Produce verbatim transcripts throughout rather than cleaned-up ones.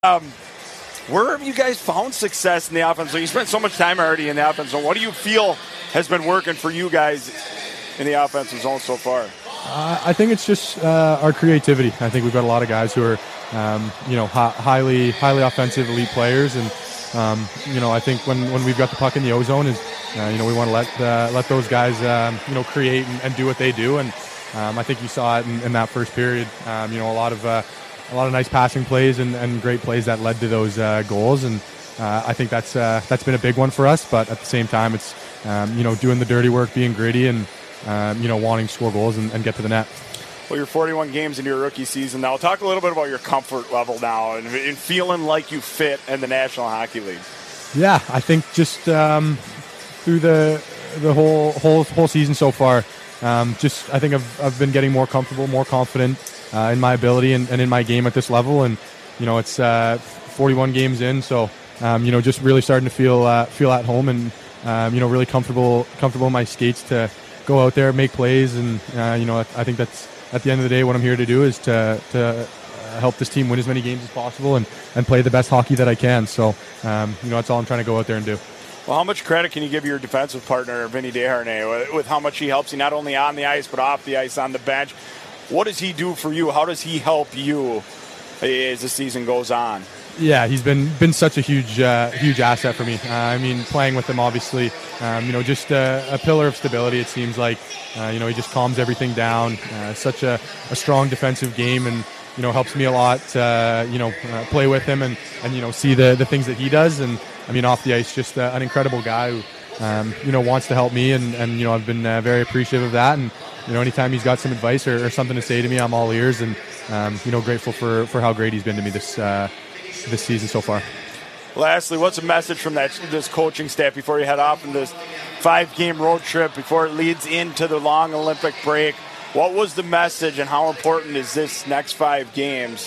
Um, where have you guys found success in the offense? So you spent so much time already in the offense zone. What do you feel has been working for you guys in the offensive zone so far? Uh, I think it's just uh, our creativity. I think we've got a lot of guys who are, um, you know, hi- highly, highly offensive elite players, and um, you know, I think when, when we've got the puck in the O zone, is uh, you know, we want to let uh, let those guys, um, you know, create and, and do what they do, and um, I think you saw it in, in that first period. Um, you know, a lot of uh, a lot of nice passing plays and, and great plays that led to those uh, goals, and uh, I think that's uh, that's been a big one for us. But at the same time, it's um, you know, doing the dirty work, being gritty, and Um, you know, wanting to score goals and, and get to the net. Well, you're forty-one games into your rookie season now. Talk a little bit about your comfort level now and, and feeling like you fit in the National Hockey League. Yeah, I think just um, through the the whole whole whole season so far, um, just I think I've I've been getting more comfortable, more confident uh, in my ability and, and in my game at this level. And you know, it's uh, forty-one games in, so um, you know, just really starting to feel uh, feel at home and um, you know, really comfortable comfortable in my skates to go out there, make plays, and uh, you know, I think that's at the end of the day what I'm here to do is to to uh, help this team win as many games as possible and, and play the best hockey that I can. So um, you know, that's all I'm trying to go out there and do. Well, how much credit can you give your defensive partner, Vinny Desharnais, with, with how much he helps you not only on the ice but off the ice, on the bench? What does he do for you? How does he help you as the season goes on? Yeah, he's been been such a huge uh, huge asset for me. Uh, I mean, playing with him, obviously, um, you know, just a, a pillar of stability. It seems like, uh, you know, he just calms everything down. Uh, such a, a strong defensive game, and you know, helps me a lot. Uh, you know, uh, play with him and, and you know, see the the things that he does. And I mean, off the ice, just uh, an incredible guy who, um, you know, wants to help me, and, and you know, I've been uh, very appreciative of that. And you know, anytime he's got some advice or, or something to say to me, I'm all ears. And um, you know, grateful for for how great he's been to me this. Uh, this season so far. Lastly, what's a message from that this coaching staff before you head off in this five-game road trip, before it leads into the long Olympic break? What was the message, and how important is this next five games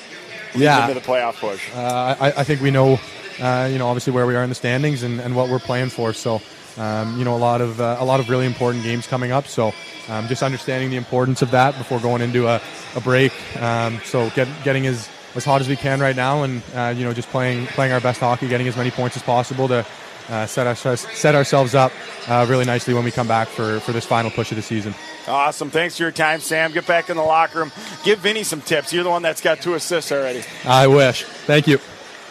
yeah. into the playoff push? Uh, I, I think we know, uh, you know, obviously where we are in the standings and, and what we're playing for. So, um, you know, a lot of uh, a lot of really important games coming up. So, um, just understanding the importance of that before going into a, a break. Um, so, get, getting his as hot as we can right now, and uh, you know, just playing playing our best hockey, getting as many points as possible to uh, set us set ourselves up uh, really nicely when we come back for, for this final push of the season. Awesome. Thanks for your time, Sam. Get back in the locker room. Give Vinny some tips. You're the one that's got two assists already. I wish. Thank you.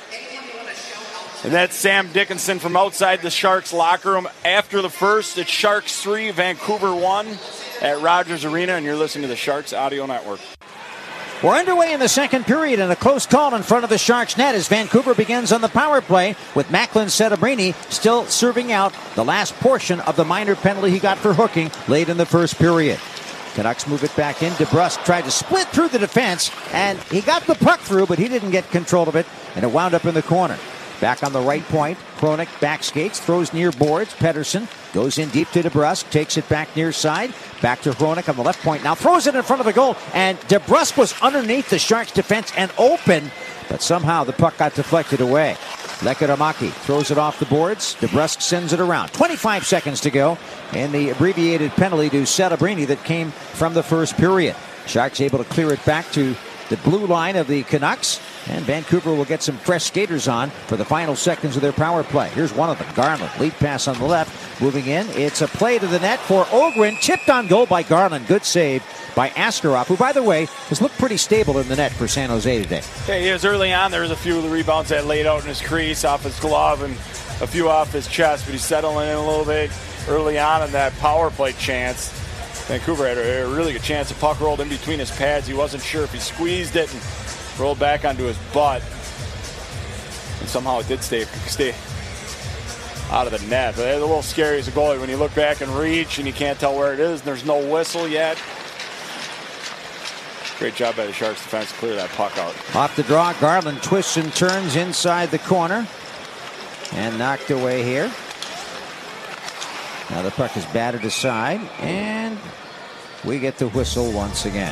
And that's Sam Dickinson from outside the Sharks locker room. After the first, it's Sharks three, Vancouver one at Rogers Arena, and you're listening to the Sharks Audio Network. We're underway in the second period, and a close call in front of the Sharks net as Vancouver begins on the power play with Macklin Setebrini still serving out the last portion of the minor penalty he got for hooking late in the first period. Canucks move it back in. DeBrusk tried to split through the defense, and he got the puck through, but he didn't get control of it, and it wound up in the corner. Back on the right point, Hronek back skates, throws near boards. Pettersson goes in deep to DeBrusk, takes it back near side. Back to Hronek on the left point. Now throws it in front of the goal, and DeBrusk was underneath the Sharks defense and open, but somehow the puck got deflected away. Lekaramaki throws it off the boards. DeBrusk sends it around. twenty-five seconds to go in the abbreviated penalty to Setebrini that came from the first period. Sharks able to clear it back to the blue line of the Canucks, and Vancouver will get some fresh skaters on for the final seconds of their power play. Here's one of them, Garland. Lead pass on the left, moving in. It's a play to the net for Ogren, chipped on goal by Garland. Good save by Askarov, who, by the way, has looked pretty stable in the net for San Jose today. Okay, he was early on. There was a few of the rebounds that laid out in his crease, off his glove, and a few off his chest, but he's settling in a little bit early on in that power play chance. Vancouver had a really good chance. The puck rolled in between his pads. He wasn't sure if he squeezed it and rolled back onto his butt. And somehow it did stay stay out of the net. But it's a little scary as a goalie when you look back and reach and you can't tell where it is and there's no whistle yet. Great job by the Sharks defense to clear that puck out. Off the draw, Garland twists and turns inside the corner and knocked away here. Now the puck is batted aside, and we get the whistle once again.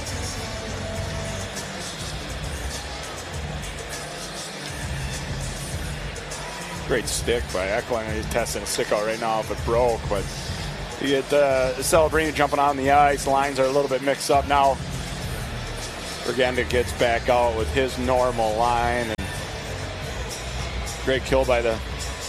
Great stick by Eklund. He's testing a stick out right now if it broke, but you get uh, Celebrini jumping on the ice. Lines are a little bit mixed up now. Vergenda gets back out with his normal line. And great kill by the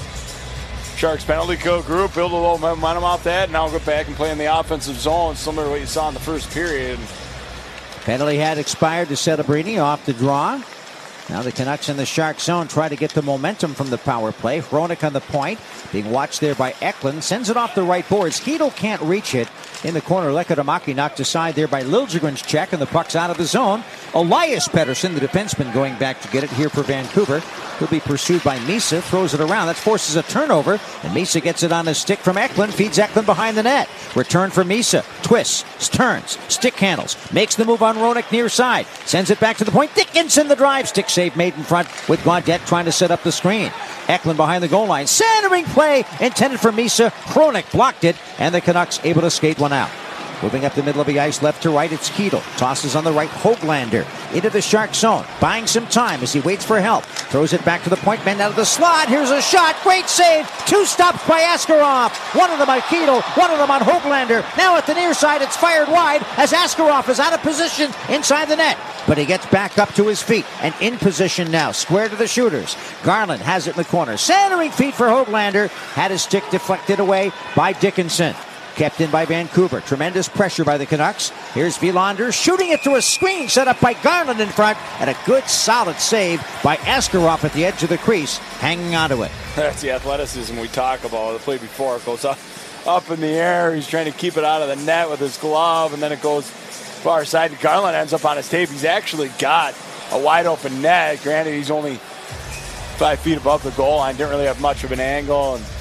Sharks penalty kill group. Build a little momentum off that. Now go back and play in the offensive zone, similar to what you saw in the first period. Penalty had expired to Setebrini off the draw. Now the Canucks in the Shark zone try to get the momentum from the power play. Hronek on the point, being watched there by Eklund. Sends it off the right boards. Skeetel can't reach it. In the corner, Lehkomäki knocked aside there by Liljegren's check, and the puck's out of the zone. Elias Pettersson, the defenseman, going back to get it here for Vancouver. He'll be pursued by Misa, throws it around. That forces a turnover, and Misa gets it on his stick from Eklund, feeds Eklund behind the net. Return for Misa, twists, turns, stick handles, makes the move on Hronek near side, sends it back to the point. Dickinson the drive, stick save made in front with Gaudette trying to set up the screen. Eklund behind the goal line, centering play intended for Misa. Hronek blocked it, and the Canucks able to skate one out. Moving up the middle of the ice, left to right, it's Skeetel. Tosses on the right, Höglander into the Shark zone. Buying some time as he waits for help. Throws it back to the point man out of the slot. Here's a shot. Great save. Two stops by Askarov. One of them on Skeetel, one of them on Höglander. Now at the near side, it's fired wide as Askarov is out of position inside the net. But he gets back up to his feet and in position now. Square to the shooters. Garland has it in the corner. Centering feet for Höglander. Had his stick deflected away by Dickinson. Kept in by Vancouver. Tremendous pressure by the Canucks. Here's Wilander shooting it to a screen set up by Garland in front. And a good solid save by Askarov at the edge of the crease, hanging onto it. That's the athleticism we talk about. The play before it goes up, up in the air. He's trying to keep it out of the net with his glove, and then it goes far side. Garland ends up on his tape. He's actually got a wide open net. Granted, he's only five feet above the goal line. Didn't really have much of an angle. And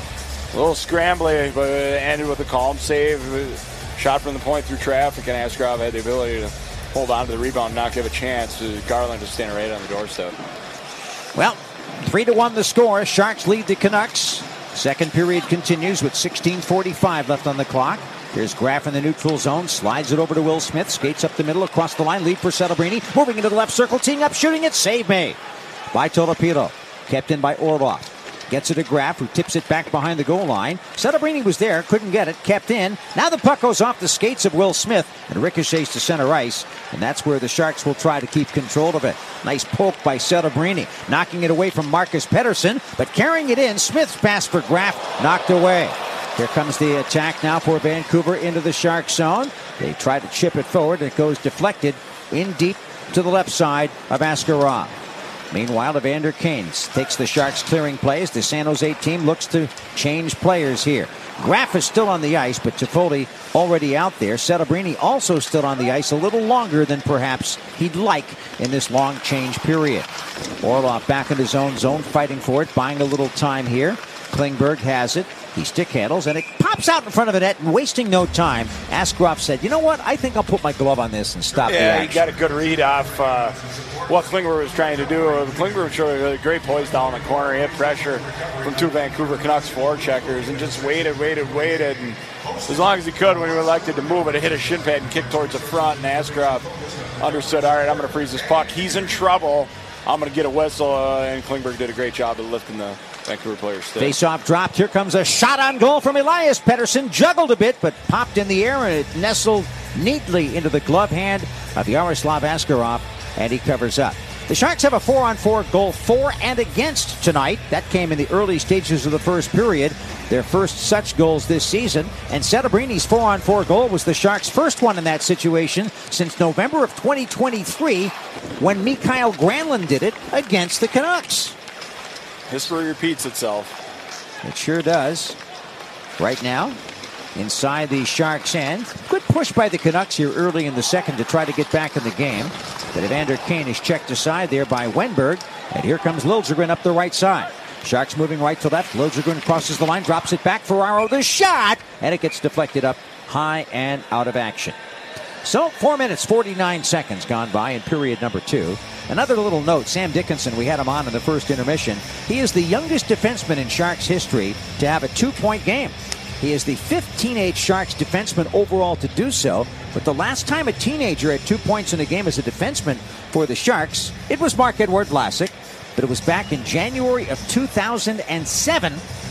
a little scrambly, but it ended with a calm save. Shot from the point through traffic, and Askarov had the ability to hold on to the rebound and not give a chance to Garland just standing right on the doorstep. Well, three to one the score. Sharks lead the Canucks. Second period continues with sixteen forty-five left on the clock. Here's Graf in the neutral zone. Slides it over to Will Smith. Skates up the middle across the line. Lead for Setebrini. Moving into the left circle. Teeing up, shooting it. Save made by Tolopilo. Kept in by Orlov. Gets it to Graf, who tips it back behind the goal line. Setebrini was there, couldn't get it, kept in. Now the puck goes off the skates of Will Smith and ricochets to center ice. And that's where the Sharks will try to keep control of it. Nice poke by Setebrini, knocking it away from Marcus Pettersson, but carrying it in. Smith's pass for Graf, knocked away. Here comes the attack now for Vancouver into the Shark zone. They try to chip it forward, and it goes deflected in deep to the left side of Askarov. Meanwhile, Evander Kane takes the Sharks clearing plays. The San Jose team looks to change players here. Graf is still on the ice, but Toffoli already out there. Setebrini also still on the ice a little longer than perhaps he'd like in this long change period. Orlov back in his own zone, fighting for it, buying a little time here. Klingberg has it. He stick handles, and it pops out in front of the net, and wasting no time, Askarov said, you know what, I think I'll put my glove on this and stop yeah, the action. Yeah, he got a good read off uh, what Klingberg was trying to do. Klingberg showed a great poise down the corner. He had pressure from two Vancouver Canucks forecheckers and just waited, waited, waited. And as long as he could, when he elected to move it, it hit a shin pad and kicked towards the front, and Askarov understood, all right, I'm going to freeze this puck. He's in trouble. I'm going to get a whistle, uh, and Klingberg did a great job of lifting the Vancouver players still. Face-off dropped. Here comes a shot on goal from Elias Pettersson. Juggled a bit, but popped in the air, and it nestled neatly into the glove hand of Yaroslav Askarov, and he covers up. The Sharks have a four-on-four goal for and against tonight. That came in the early stages of the first period. Their first such goals this season. And Setebrini's four-on-four goal was the Sharks' first one in that situation since November of twenty twenty-three, when Mikael Granlund did it against the Canucks. History repeats itself. It sure does. Right now, inside the Sharks' end. Good push by the Canucks here early in the second to try to get back in the game. But Evander Kane is checked aside there by Wenberg. And here comes Liljegren up the right side. Sharks moving right to left. Liljegren crosses the line, drops it back. Ferraro, the shot! And it gets deflected up high and out of action. So, four minutes, forty-nine seconds gone by in period number two. Another little note, Sam Dickinson, we had him on in the first intermission. He is the youngest defenseman in Sharks history to have a two-point game. He is the fifth teenage Sharks defenseman overall to do so. But the last time a teenager had two points in a game as a defenseman for the Sharks, it was Marc-Edouard Vlasic. But it was back in January of two thousand seven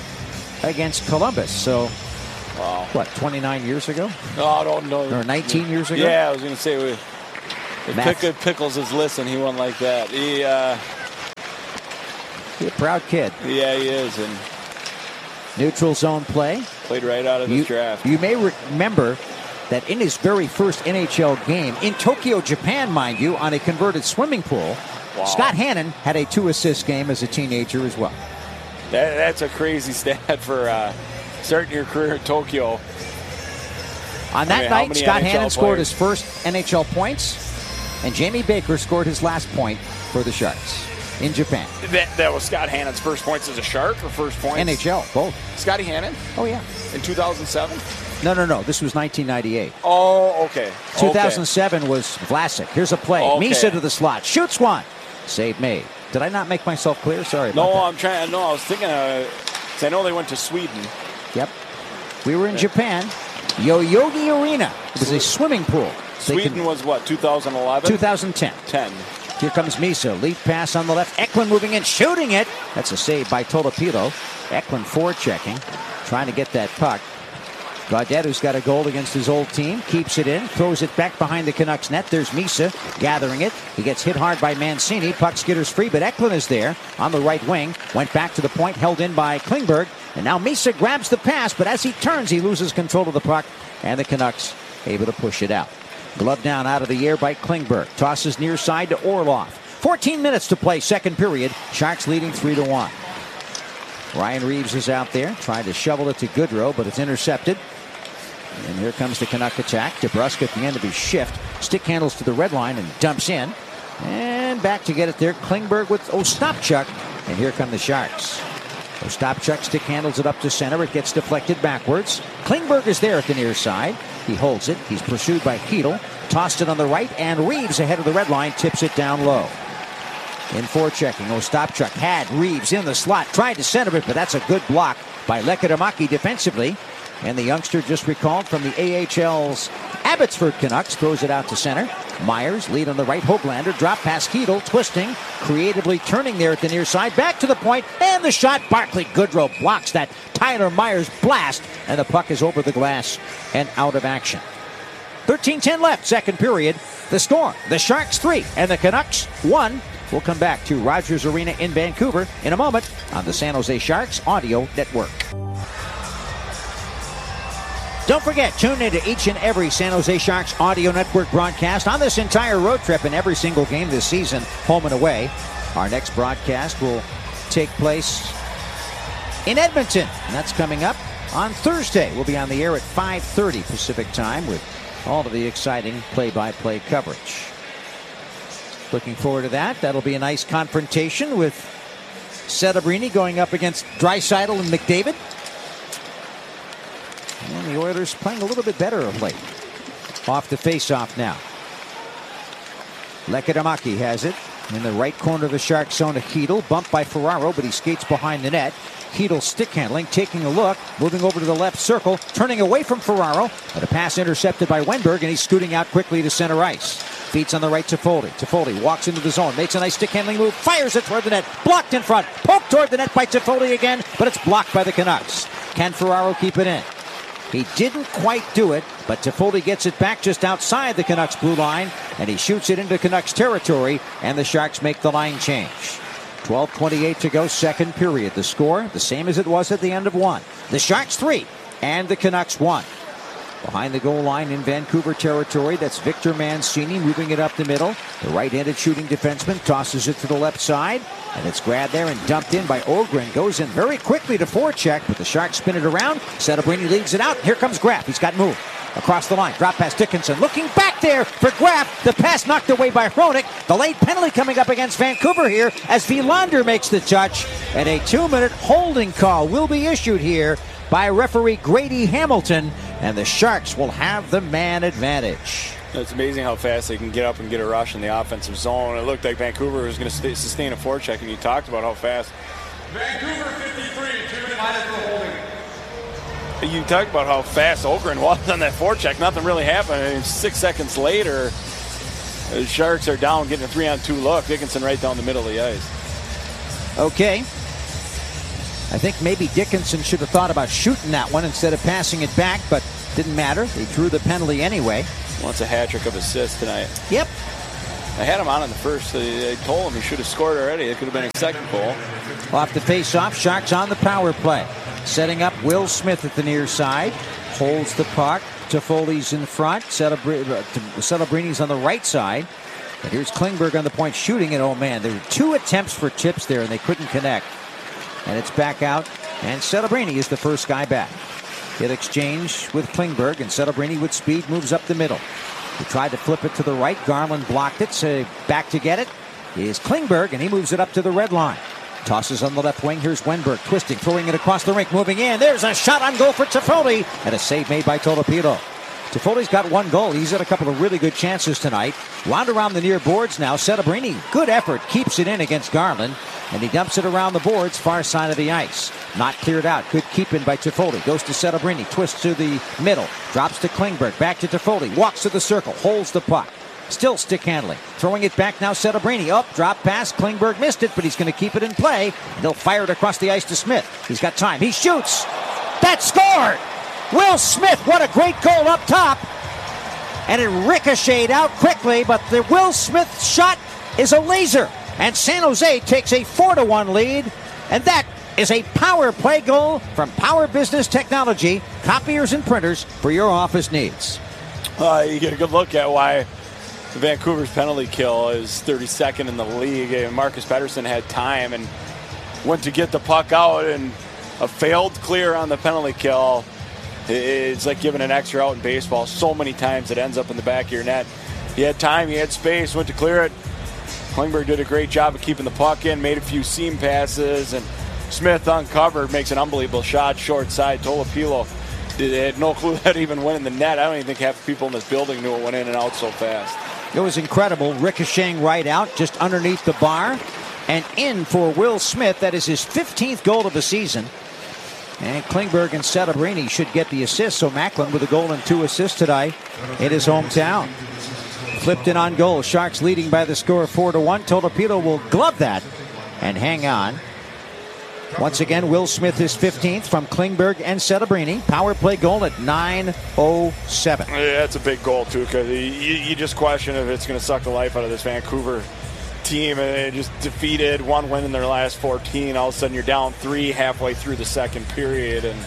against Columbus. So, wow. What, twenty-nine years ago? No, I don't know. Or nineteen years ago? Yeah, I was going to say, we, If Matt. Pick- Pickles is listening, he won't like that. He, uh, He's a proud kid. yeah, he is, and Neutral zone play. played right out of You, his draft. you may re- remember that in his very first N H L game, in Tokyo, Japan, mind you, on a converted swimming pool, Wow. Scott Hannon had a two-assist game as a teenager as well. That, that's a crazy stat for uh, starting your career in Tokyo. On that I mean, how night, many Scott N H L Hannon scored players? his first N H L points, and Jamie Baker scored his last point for the Sharks in Japan. That, that was Scott Hannon's first points as a Shark or first points? N H L, both. Scotty Hannon Oh, yeah. in two thousand seven? No, no, no. This was nineteen ninety-eight. Oh, okay. two thousand seven Okay. was Vlasic. Here's a play. Okay. Misa to the slot. Shoots one. Save made. Did I not make myself clear? Sorry about No, that. I'm trying. No, I was thinking. Uh, 'cause I know they went to Sweden. Yep. We were in Japan. Yoyogi Arena. It was a swimming pool. They Sweden can- was what? two thousand eleven. two thousand ten. ten. Here comes Misa. Lead pass on the left. Eklund moving in, shooting it. That's a save by Tolopilo. Eklund forechecking, trying to get that puck. Gaudette, who's got a goal against his old team, keeps it in, throws it back behind the Canucks net. There's Misa gathering it. He gets hit hard by Mancini. Puck skitters free, but Eklund is there on the right wing. Went back to the point, held in by Klingberg. And now Misa grabs the pass, but as he turns, he loses control of the puck, and the Canucks able to push it out. Glove down out of the air by Klingberg. Tosses near side to Orlov. fourteen minutes to play, second period. Sharks leading three to one. Ryan Reeves is out there, trying to shovel it to Goodrow, but it's intercepted. And here comes the Canuck attack. DeBrusk at the end of his shift. Stick handles to the red line and dumps in. And back to get it there. Klingberg with Ostapchuk. And here come the Sharks. Ostapchuk stick handles it up to center. It gets deflected backwards. Klingberg is there at the near side. He holds it. He's pursued by Hedel. Tossed it on the right. And Reeves ahead of the red line tips it down low. In forechecking, Ostapchuk had Reeves in the slot. Tried to center it, but that's a good block by Lekkerimäki defensively. And the youngster just recalled from the A H L's Abbotsford Canucks throws it out to center. Myers lead on the right. Hoglander drop past Hedel, twisting, creatively turning there at the near side. Back to the point, and the shot. Barclay Goodrow blocks that Tyler Myers blast, and the puck is over the glass and out of action. thirteen ten left, second period. The score, the Sharks three and the Canucks one. We'll come back to Rogers Arena in Vancouver in a moment on the San Jose Sharks Audio Network. Don't forget, tune into each and every San Jose Sharks Audio Network broadcast on this entire road trip and every single game this season, home and away. Our next broadcast will take place in Edmonton, and that's coming up on Thursday. We'll be on the air at five thirty Pacific time with all of the exciting play-by-play coverage. Looking forward to that. That'll be a nice confrontation with Setebrini going up against Draisaitl and McDavid. And the Oilers playing a little bit better of late. Off the face-off now. Lekkerimäki has it in the right corner of the Shark zone to Hedel. Bumped by Ferraro, but he skates behind the net. Hedel stick handling, taking a look, moving over to the left circle, turning away from Ferraro, but a pass intercepted by Wenberg, and he's scooting out quickly to center ice. Feeds on the right to Foley. Toffoli walks into the zone, makes a nice stick handling move, fires it toward the net, blocked in front, poked toward the net by Toffoli again, but it's blocked by the Canucks. Can Ferraro keep it in? He didn't quite do it, but Toffoli gets it back just outside the Canucks blue line, and he shoots it into Canucks territory, and the Sharks make the line change. twelve twenty-eight to go, second period. The score, the same as it was at the end of one. The Sharks three, and the Canucks one. Behind the goal line in Vancouver territory, that's Victor Mancini moving it up the middle. The right-handed shooting defenseman tosses it to the left side, and it's grabbed there and dumped in by Ogren. Goes in very quickly to forecheck, but the Sharks spin it around. Setebrini leads it out. Here comes Graff. He's got moved across the line. Drop past Dickinson. Looking back there for Graff. The pass knocked away by Hronik. The late penalty coming up against Vancouver here as Wilander makes the touch. And a two-minute holding call will be issued here by referee Grady Hamilton. And the Sharks will have the man advantage. It's amazing how fast they can get up and get a rush in the offensive zone. It looked like Vancouver was going to sustain a forecheck, and you talked about how fast. Vancouver fifty-three, two minutes for holding. You talked about how fast Ogren was on that forecheck. Nothing really happened. I mean, six seconds later, the Sharks are down, getting a three-on-two look. Dickinson right down the middle of the ice. Okay. I think maybe Dickinson should have thought about shooting that one instead of passing it back, but didn't matter. They drew the penalty anyway. Wants a hat trick of assists tonight. Yep. I had him on in the first. I, I told him he should have scored already. It could have been a second goal. Off the face-off, Sharks on the power play. Setting up Will Smith at the near side. Holds the puck. Toffoli's in front. Celebrini on the right side. And here's Klingberg on the point shooting it. Oh, man, there were two attempts for tips there, and they couldn't connect. And it's back out. And Celebrini is the first guy back. He'll exchange with Klingberg, and Celebrini with speed moves up the middle. He tried to flip it to the right. Garland blocked it. So back to get it is Klingberg, and he moves it up to the red line. Tosses on the left wing. Here's Wenberg twisting, throwing it across the rink, moving in. There's a shot on goal for Toffoli, and a save made by Tolopilo. Toffoli's got one goal. He's had a couple of really good chances tonight. Wound around the near boards now. Celebrini, good effort, keeps it in against Garland, and he dumps it around the boards, far side of the ice. Not cleared out. Good keep in by Toffoli. Goes to Celebrini, twists to the middle, drops to Klingberg, back to Toffoli, walks to the circle, holds the puck. Still stick handling. Throwing it back now, Celebrini. Up, drop pass. Klingberg missed it, but he's going to keep it in play. And they'll fire it across the ice to Smith. He's got time. He shoots. That scored! Will Smith, what a great goal up top. And it ricocheted out quickly, but the Will Smith shot is a laser. And San Jose takes a four to one lead. And that is a power play goal from Power Business Technology. Copiers and printers for your office needs. Uh, you get a good look at why Vancouver's penalty kill is thirty-second in the league. Marcus Pettersson had time and went to get the puck out, and a failed clear on the penalty kill. It's like giving an extra out in baseball. So many times it ends up in the back of your net. He had time, he had space, went to clear it. Klingberg did a great job of keeping the puck in, made a few seam passes, and Smith uncovered, makes an unbelievable shot, short side. Tolopilo had no clue that even went in the net. I don't even think half the people in this building knew it went in and out so fast. It was incredible, ricocheting right out, just underneath the bar, and in for Will Smith. That is his fifteenth goal of the season. And Klingberg and Celebrini should get the assist. So Macklin with a goal and two assists today in his hometown. Flipped in on goal. Sharks leading by the score of four to one. Tolopilo will glove that and hang on. Once again, Will Smith is fifteenth from Klingberg and Celebrini. Power play goal at nine oh seven. Yeah, that's a big goal, too, because you, you just question if it's going to suck the life out of this Vancouver team. And they just defeated, one win in their last fourteen. All of a sudden, you're down three halfway through the second period. And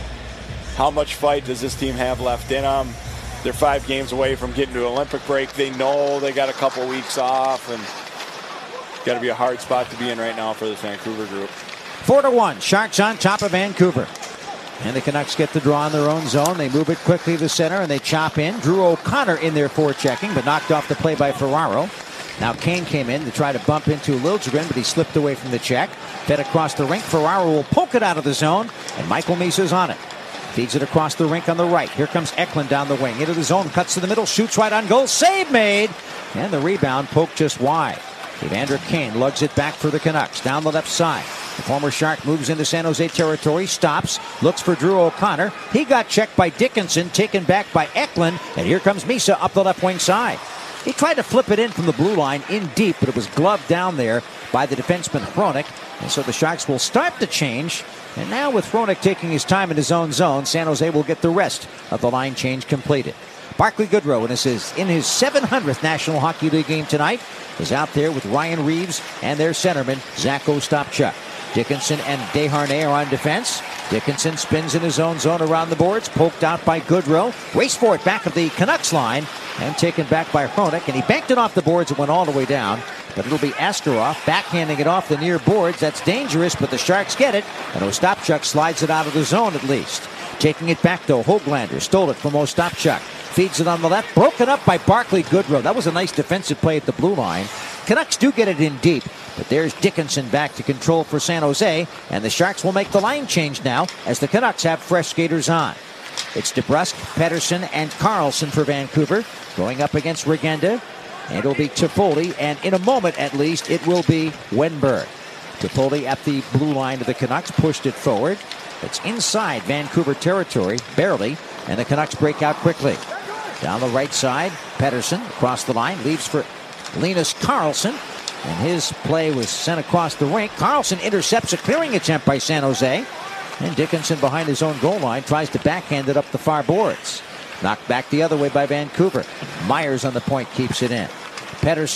how much fight does this team have left in them? They're five games away from getting to an Olympic break. They know they got a couple weeks off, and got to be a hard spot to be in right now for this Vancouver group. Four to one. Sharks on top of Vancouver. And the Canucks get the draw in their own zone. They move it quickly to the center, and they chop in. Drew O'Connor in there forechecking, but knocked off the play by Ferraro. Now Kane came in to try to bump into Liljegren, but he slipped away from the check. Fed across the rink. Ferraro will poke it out of the zone, and Michael Misa's on it. Feeds it across the rink on the right. Here comes Eklund down the wing. Into the zone. Cuts to the middle. Shoots right on goal. Save made. And the rebound poked just wide. Evander Kane lugs it back for the Canucks. Down the left side. The former Shark moves into San Jose territory. Stops. Looks for Drew O'Connor. He got checked by Dickinson. Taken back by Eklund. And here comes Misa up the left wing side. He tried to flip it in from the blue line in deep, but it was gloved down there by the defenseman Hronek. And so the Sharks will start the change. And now with Hronek taking his time in his own zone, San Jose will get the rest of the line change completed. Barclay Goodrow, and this is in his seven hundredth National Hockey League game tonight, is out there with Ryan Reeves and their centerman, Zach Ostapchuk. Dickinson and Desharnais are on defense. Dickinson spins in his own zone around the boards, poked out by Goodrow. Race for it back of the Canucks line, and taken back by Hronek, and he banked it off the boards and went all the way down. But it'll be Askarov backhanding it off the near boards. That's dangerous, but the Sharks get it, and Ostapchuk slides it out of the zone at least. Taking it back, though, Höglander stole it from Ostapchuk. Feeds it on the left, broken up by Barclay Goodrow. That was a nice defensive play at the blue line. Canucks do get it in deep, but there's Dickinson back to control for San Jose, and the Sharks will make the line change now as the Canucks have fresh skaters on. It's DeBrusk, Pettersson, and Carlson for Vancouver, going up against Regenda, and it'll be Toffoli, and in a moment at least, it will be Wenberg. Toffoli at the blue line of the Canucks, pushed it forward. It's inside Vancouver territory, barely, and the Canucks break out quickly. Down the right side, Pettersson across the line, leaves for Linus Carlson, and his play was sent across the rink. Carlson intercepts a clearing attempt by San Jose, and Dickinson behind his own goal line tries to backhand it up the far boards. Knocked back the other way by Vancouver. Myers on the point keeps it in. Pettersson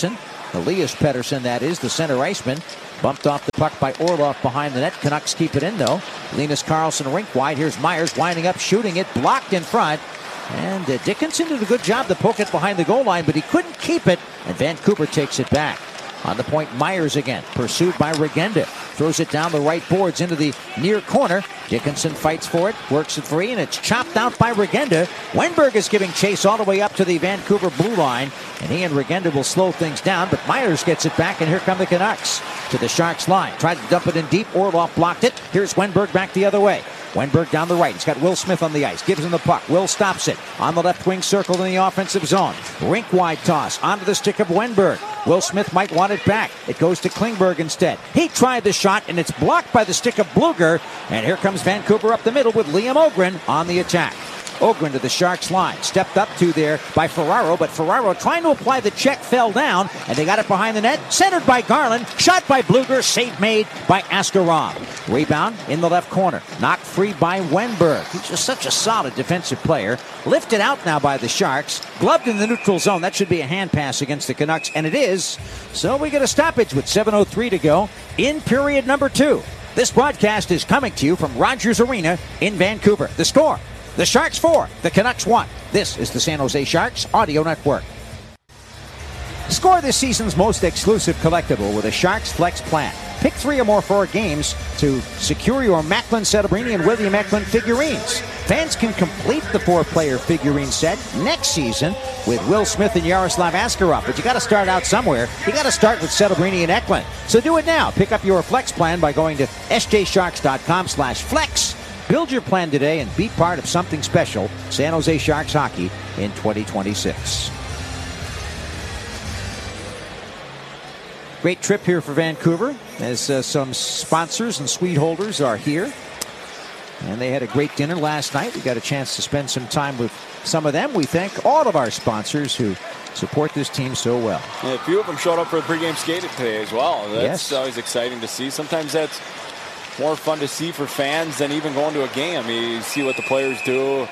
Elias Pettersson, that is, the center iceman. Bumped off the puck by Orlov behind the net. Canucks keep it in, though. Linus Karlsson rink wide. Here's Myers winding up, shooting it, blocked in front. And uh, Dickinson did a good job to poke it behind the goal line, but he couldn't keep it, and Vancouver takes it back. On the point, Myers again, pursued by Regenda. Throws it down the right boards into the near corner. Dickinson fights for it, works it free, and it's chopped out by Regenda. Wenberg is giving chase all the way up to the Vancouver blue line, and he and Regenda will slow things down, but Myers gets it back, and here come the Canucks. To the Sharks line, tried to dump it in deep. Orlov blocked it. Here's Wenberg back the other way. Wenberg down the right. He's got Will Smith on the ice. Gives him the puck. Will stops it. On the left wing, circled in the offensive zone. Rink wide toss. Onto the stick of Wenberg. Will Smith might want it back. It goes to Klingberg instead. He tried the shot, and it's blocked by the stick of Bluger. And here comes Vancouver up the middle with Liam Ogren on the attack. Ogren to the Sharks line. Stepped up to there by Ferraro, but Ferraro trying to apply the check fell down, and they got it behind the net. Centered by Garland. Shot by Bluger. Save made by Askarov. Rebound in the left corner. Knocked free by Wenberg. He's just such a solid defensive player. Lifted out now by the Sharks. Gloved in the neutral zone. That should be a hand pass against the Canucks, and it is. So we get a stoppage with seven oh three to go in period number two. This broadcast is coming to you from Rogers Arena in Vancouver. The score: the Sharks four, the Canucks one. This is the San Jose Sharks Audio Network. Score this season's most exclusive collectible with a Sharks Flex plan. Pick three or more four games to secure your Macklin, Celebrini, and William Eklund figurines. Fans can complete the four-player figurine set next season with Will Smith and Yaroslav Askarov. But you got to start out somewhere. You got to start with Celebrini and Eklund. So do it now. Pick up your Flex plan by going to sjsharks.com slash flex. Build your plan today and be part of something special. San Jose Sharks hockey in twenty twenty-six. Great trip here for Vancouver as uh, some sponsors and suite holders are here. And they had a great dinner last night. We got a chance to spend some time with some of them. We thank all of our sponsors who support this team so well. Yeah, a few of them showed up for the pregame skating today as well. That's yes. always exciting to see. Sometimes that's more fun to see for fans than even going to a game. I mean, you see what the players do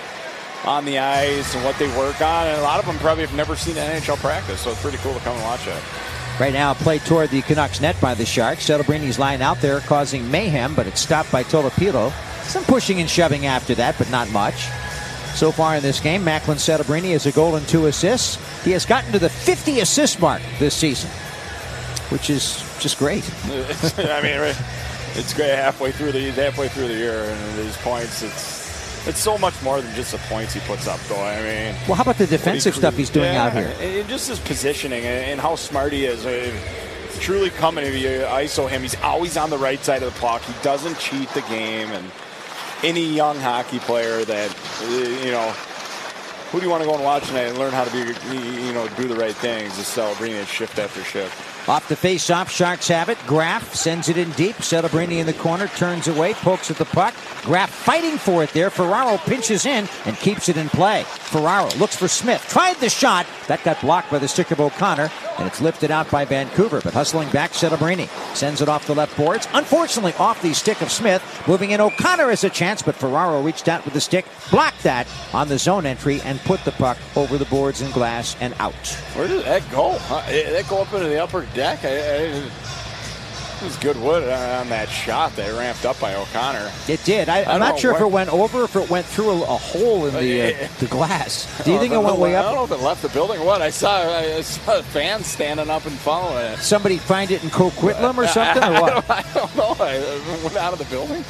on the ice and what they work on. And a lot of them probably have never seen an N H L practice, so it's pretty cool to come and watch that. Right now, play toward the Canucks net by the Sharks. Celebrini's line out there causing mayhem, but it's stopped by Tolopilo. Some pushing and shoving after that, but not much. So far in this game, Macklin Celebrini has a goal and two assists. He has gotten to the fifty assist mark this season, which is just great. I mean, it's great halfway through the halfway through the year, and these points, it's it's so much more than just the points he puts up, though. I mean, well, how about the defensive he, stuff he's doing yeah, out here? And just his positioning and how smart he is. I mean, truly coming if you I S O him, he's always on the right side of the puck. He doesn't cheat the game, and any young hockey player that, you know, who do you want to go and watch tonight and learn how to be, you know, do the right things? Is Celebrini shift after shift. Off the face-off, Sharks have it. Graf sends it in deep. Celebrini in the corner, turns away, pokes at the puck. Graf fighting for it there. Ferraro pinches in and keeps it in play. Ferraro looks for Smith. Tried the shot. That got blocked by the stick of O'Connor, and it's lifted out by Vancouver. But hustling back, Celebrini sends it off the left boards. Unfortunately, off the stick of Smith. Moving in, O'Connor has a chance, but Ferraro reached out with the stick, blocked that on the zone entry, and put the puck over the boards and glass and out. Where did that go? Huh? Did that go up into the upper deck? I, I, it was good wood on that shot that ramped up by O'Connor. It did. I, I'm not sure where, if it went over, or if it went through a, a hole in the uh, the glass. Do you think it went way up? I don't know if it left the building or what. I saw, I saw fans standing up and following it. Somebody find it in Coquitlam or something, or what? I don't, I don't know. I went out of the building.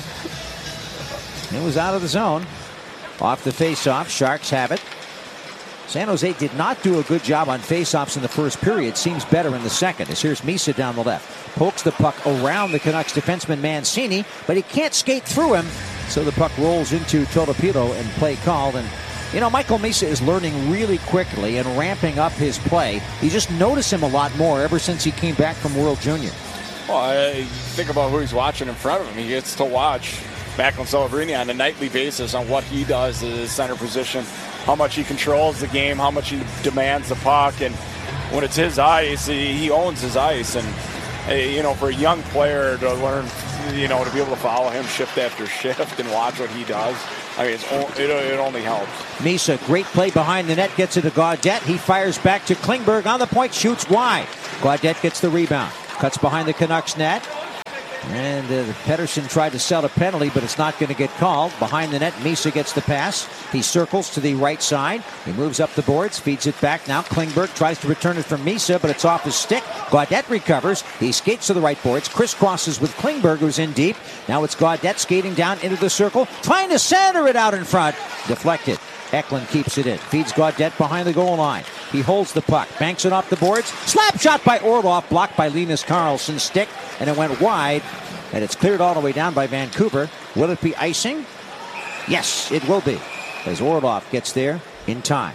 It was out of the zone. Off the face-off, Sharks have it. San Jose did not do a good job on face-offs in the first period. Seems better in the second. As here's Misa down the left. Pokes the puck around the Canucks defenseman Mancini, but he can't skate through him. So the puck rolls into Tolopilo and play called. And, you know, Michael Misa is learning really quickly and ramping up his play. You just notice him a lot more ever since he came back from World Junior. Well, I think about who he's watching in front of him. He gets to watch Macklin Celebrini on a nightly basis on what he does at his center position, how much he controls the game, how much he demands the puck, and when it's his ice, he owns his ice. And, you know, for a young player to learn, you know, to be able to follow him shift after shift and watch what he does, I mean, it's, it, it only helps. Misa, great play behind the net, gets it to Gaudette. He fires back to Klingberg on the point, shoots wide. Gaudette gets the rebound. Cuts behind the Canucks net. And uh, Pettersson tried to sell a penalty, but it's not going to get called. Behind the net, Misa gets the pass. He circles to the right side. He moves up the boards, feeds it back. Now Klingberg tries to return it from Misa, but it's off his stick. Gaudette recovers. He skates to the right boards, crisscrosses with Klingberg, who's in deep. Now it's Gaudette skating down into the circle, trying to center it out in front. Deflected. Eklund keeps it in. Feeds Gaudette behind the goal line. He holds the puck. Banks it off the boards. Slap shot by Orlov. Blocked by Linus Karlsson's stick. And it went wide. And it's cleared all the way down by Vancouver. Will it be icing? Yes, it will be. As Orlov gets there in time.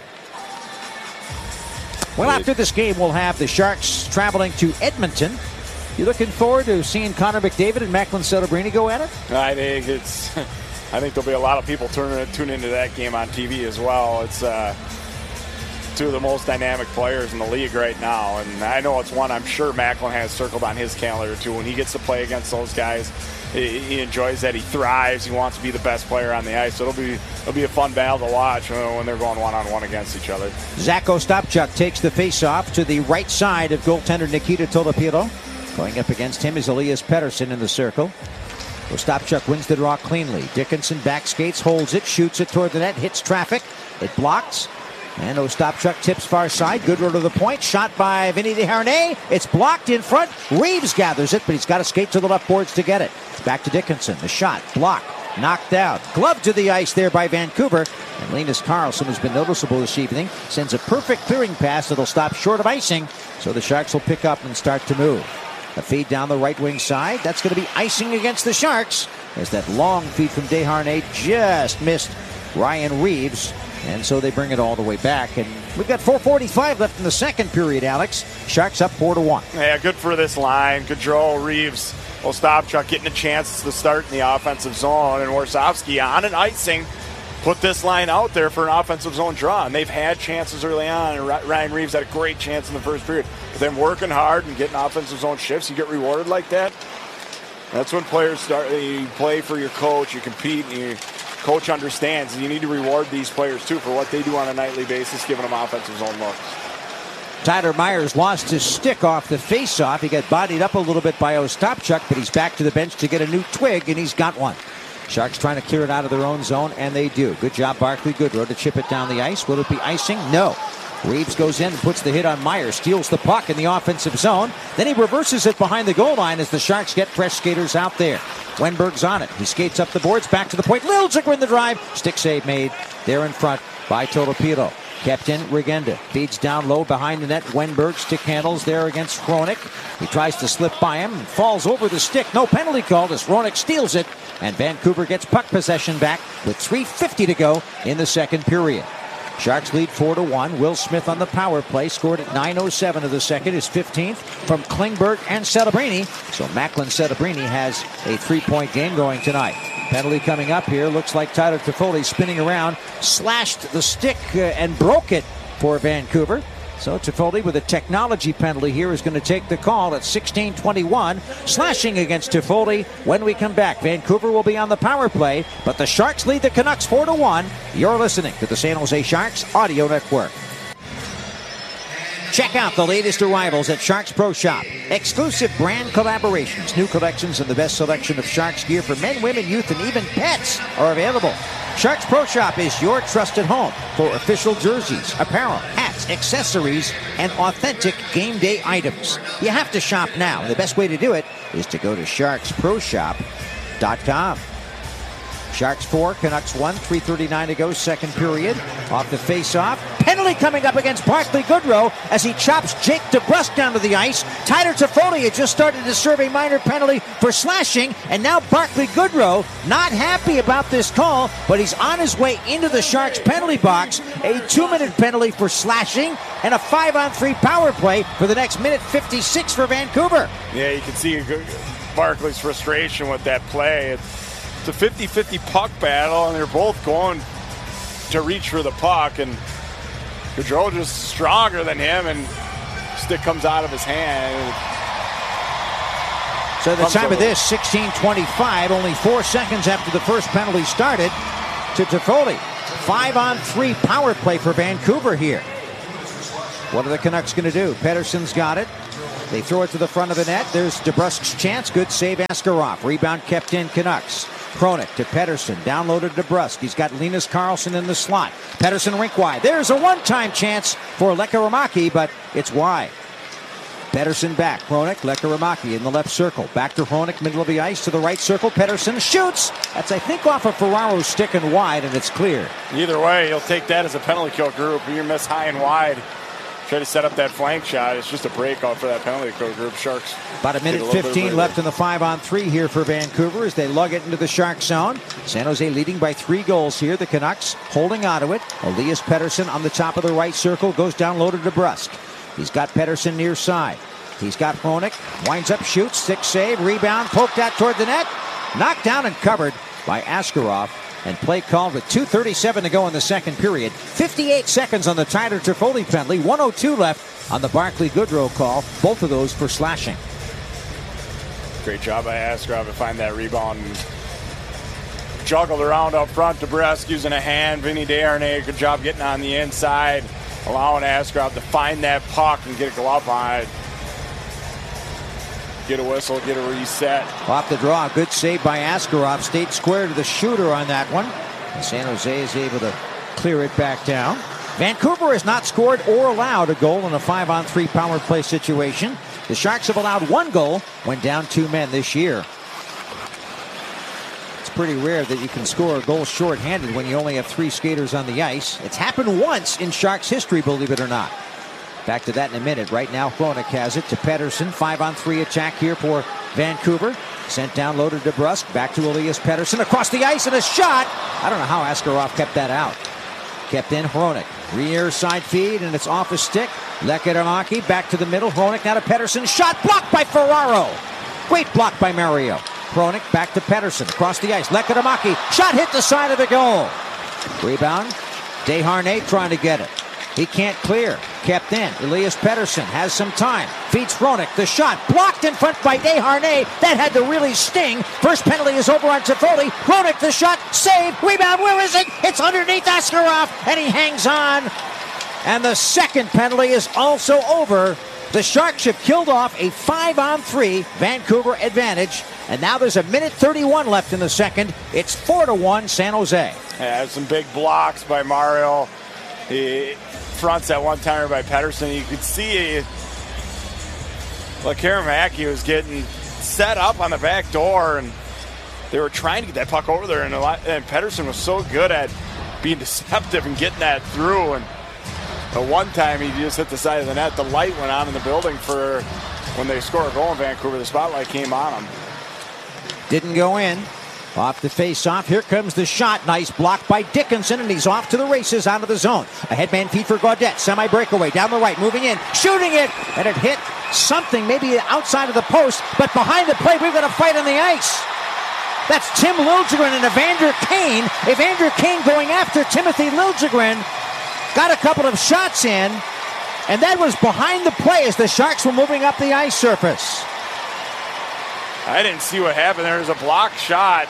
Well, after this game, we'll have the Sharks traveling to Edmonton. You looking forward to seeing Connor McDavid and Macklin Celebrini go at it? I think it's... I think there'll be a lot of people turning tune into that game on T V as well. It's uh, two of the most dynamic players in the league right now, and I know it's one I'm sure Macklin has circled on his calendar too. When he gets to play against those guys, he, he enjoys that. He thrives. He wants to be the best player on the ice. So it'll be it'll be a fun battle to watch when they're going one-on-one against each other. Zach Ostapchuk takes the face-off to the right side of goaltender Nikita Tolopilo. Going up against him is Elias Pettersson in the circle. Ostapchuk wins the draw cleanly. Dickinson back skates, holds it, shoots it toward the net, hits traffic. It blocks. And Ostapchuk tips far side. Goodrow to the point. Shot by Vinny Desharnais. It's blocked in front. Reeves gathers it, but he's got to skate to the left boards to get it. Back to Dickinson. The shot blocked. Knocked out. Glove to the ice there by Vancouver. And Linus Karlsson, who's been noticeable this evening, sends a perfect clearing pass that'll stop short of icing. So the Sharks will pick up and start to move. A feed down the right wing side. That's going to be icing against the Sharks, as that long feed from Desharnais just missed Ryan Reeves. And so they bring it all the way back. And we've got four forty-five left in the second period, Alex. Sharks up four to one. Yeah, good for this line. Gaudreau, Reeves, Ostapchuk getting a chance to start in the offensive zone. And Warsofsky on an icing put this line out there for an offensive zone draw. And they've had chances early on. And Ryan Reeves had a great chance in the first period. But then working hard and getting offensive zone shifts, you get rewarded like that. That's when players start. You play for your coach, you compete, and your coach understands. And you need to reward these players, too, for what they do on a nightly basis, giving them offensive zone looks. Tyler Myers lost his stick off the faceoff. He got bodied up a little bit by Ostapchuk, but he's back to the bench to get a new twig, and he's got one. Sharks trying to clear it out of their own zone, and they do. Good job, Barclay Goodrow, to chip it down the ice. Will it be icing? No. Reeves goes in and puts the hit on Myers, steals the puck in the offensive zone. Then he reverses it behind the goal line as the Sharks get fresh skaters out there. Wenberg's on it. He skates up the boards, back to the point. Liljegren the drive. Stick save made there in front by Tolopilo. Kept in, Regenda feeds down low behind the net. Wenberg stick handles there against Hronek. He tries to slip by him and falls over the stick. No penalty called as Hronek steals it. And Vancouver gets puck possession back with three fifty to go in the second period. Sharks lead four to one. Will Smith on the power play scored at nine oh seven of the second, his fifteenth from Klingberg and Celebrini. So Macklin Celebrini has a three-point game going tonight. Penalty coming up here. Looks like Tyler Toffoli spinning around, slashed the stick uh, and broke it for Vancouver. So Toffoli with a technology penalty here is going to take the call at sixteen twenty-one. Slashing against Toffoli when we come back. Vancouver will be on the power play, but the Sharks lead the Canucks four to one. You're listening to the San Jose Sharks Audio Network. Check out the latest arrivals at Sharks Pro Shop. Exclusive brand collaborations, new collections, and the best selection of Sharks gear for men, women, youth, and even pets are available. Sharks Pro Shop is your trusted home for official jerseys, apparel, hats, accessories, and authentic game day items. You have to shop now, and the best way to do it is to go to sharks pro shop dot com. Sharks four, Canucks one, three thirty-nine to go, second period. Off the face-off. Penalty coming up against Barclay Goodrow as he chops Jake DeBrusk down to the ice. Tyler Toffoli had just started to serve a minor penalty for slashing, and now Barclay Goodrow not happy about this call, but he's on his way into the Sharks penalty box. A two-minute penalty for slashing and a five-on-three power play for the next minute fifty-six for Vancouver. Yeah, you can see Barclay's frustration with that play. It's It's a fifty-fifty puck battle, and they're both going to reach for the puck, and Gaudreau just stronger than him, and stick comes out of his hand. So the time of this, sixteen twenty-five, only four seconds after the first penalty started to Toffoli. Five-on-three power play for Vancouver here. What are the Canucks going to do? Pettersson's got it. They throw it to the front of the net. There's DeBrusk's chance. Good save, Askarov. Rebound kept in, Canucks. Hronek to Pettersson. Downloaded DeBrusk. He's got Linus Karlsson in the slot. Pettersson rink wide. There's a one-time chance for Lekkerimaki, but it's wide. Pettersson back. Hronek, Lekkerimaki in the left circle. Back to Hronek, middle of the ice to the right circle. Pettersson shoots. That's, I think, off of Ferraro's stick and wide, and it's clear. Either way, you'll take that as a penalty kill group. You miss high and wide. Try to set up that flank shot. It's just a breakout for that penalty kill group. Sharks. About a minute fifteen left in the five on three here for Vancouver as they lug it into the Shark zone. San Jose leading by three goals here. The Canucks holding onto it. Elias Pettersson on the top of the right circle goes down low to DeBrusk. He's got Pettersson near side. He's got Hronek. Winds up, shoots, stick save, rebound, poked out toward the net. Knocked down and covered by Askarov. And play called with two thirty-seven to go in the second period. fifty-eight seconds on the Tyler Toffoli penalty. one oh two left on the Barclay Goodrow call. Both of those for slashing. Great job by Askarov to find that rebound. Juggled around up front. DeBrusk using a hand. Vinny Desharnais, good job getting on the inside. Allowing Askarov to find that puck and get a glove on it. Get a whistle, get a reset. Off the draw, good save by Askarov. Stayed square to the shooter on that one. And San Jose is able to clear it back down. Vancouver has not scored or allowed a goal in a five on three power play situation. The Sharks have allowed one goal when down two men this year. It's pretty rare that you can score a goal shorthanded when you only have three skaters on the ice. It's happened once in Sharks history, believe it or not. Back to that in a minute. Right now, Hronek has it to Pettersson. Five on three attack here for Vancouver. Sent down low to DeBrusk. Back to Elias Pettersson. Across the ice and a shot. I don't know how Askarov kept that out. Kept in Hronek. Rear side feed and it's off his stick. Lekkerimaki back to the middle. Hronek now to Pettersson. Shot blocked by Ferraro. Great block by Mario. Hronek back to Pettersson. Across the ice. Lekkerimaki. Shot hit the side of the goal. Rebound. Desharnais trying to get it. He can't clear. Kept in. Elias Pettersson has some time. Feeds Hronek. The shot blocked in front by Desharnais. That had to really sting. First penalty is over on Toffoli. Hronek the shot. Save. Rebound. Where is it? It's underneath Askarov. And he hangs on. And the second penalty is also over. The Sharks have killed off a five on three Vancouver advantage. And now there's a minute thirty-one left in the second. It's four to one San Jose. Yeah, some big blocks by Mario. He fronts that one timer by Pettersson. You could see Lekkerimaki was getting set up on the back door, and they were trying to get that puck over there. And, a lot, and Pettersson was so good at being deceptive and getting that through. And the one time he just hit the side of the net, the light went on in the building for when they score a goal in Vancouver. The spotlight came on him. Didn't go in. Off the face-off. Here comes the shot. Nice block by Dickinson, and he's off to the races out of the zone. A headman feed for Gaudette. Semi-breakaway down the right. Moving in. Shooting it. And it hit something maybe outside of the post. But behind the plate, we've got a fight on the ice. That's Tim Liljegren and Evander Kane. Evander Kane going after Timothy Liljegren. Got a couple of shots in. And that was behind the play as the Sharks were moving up the ice surface. I didn't see what happened. There was a blocked shot.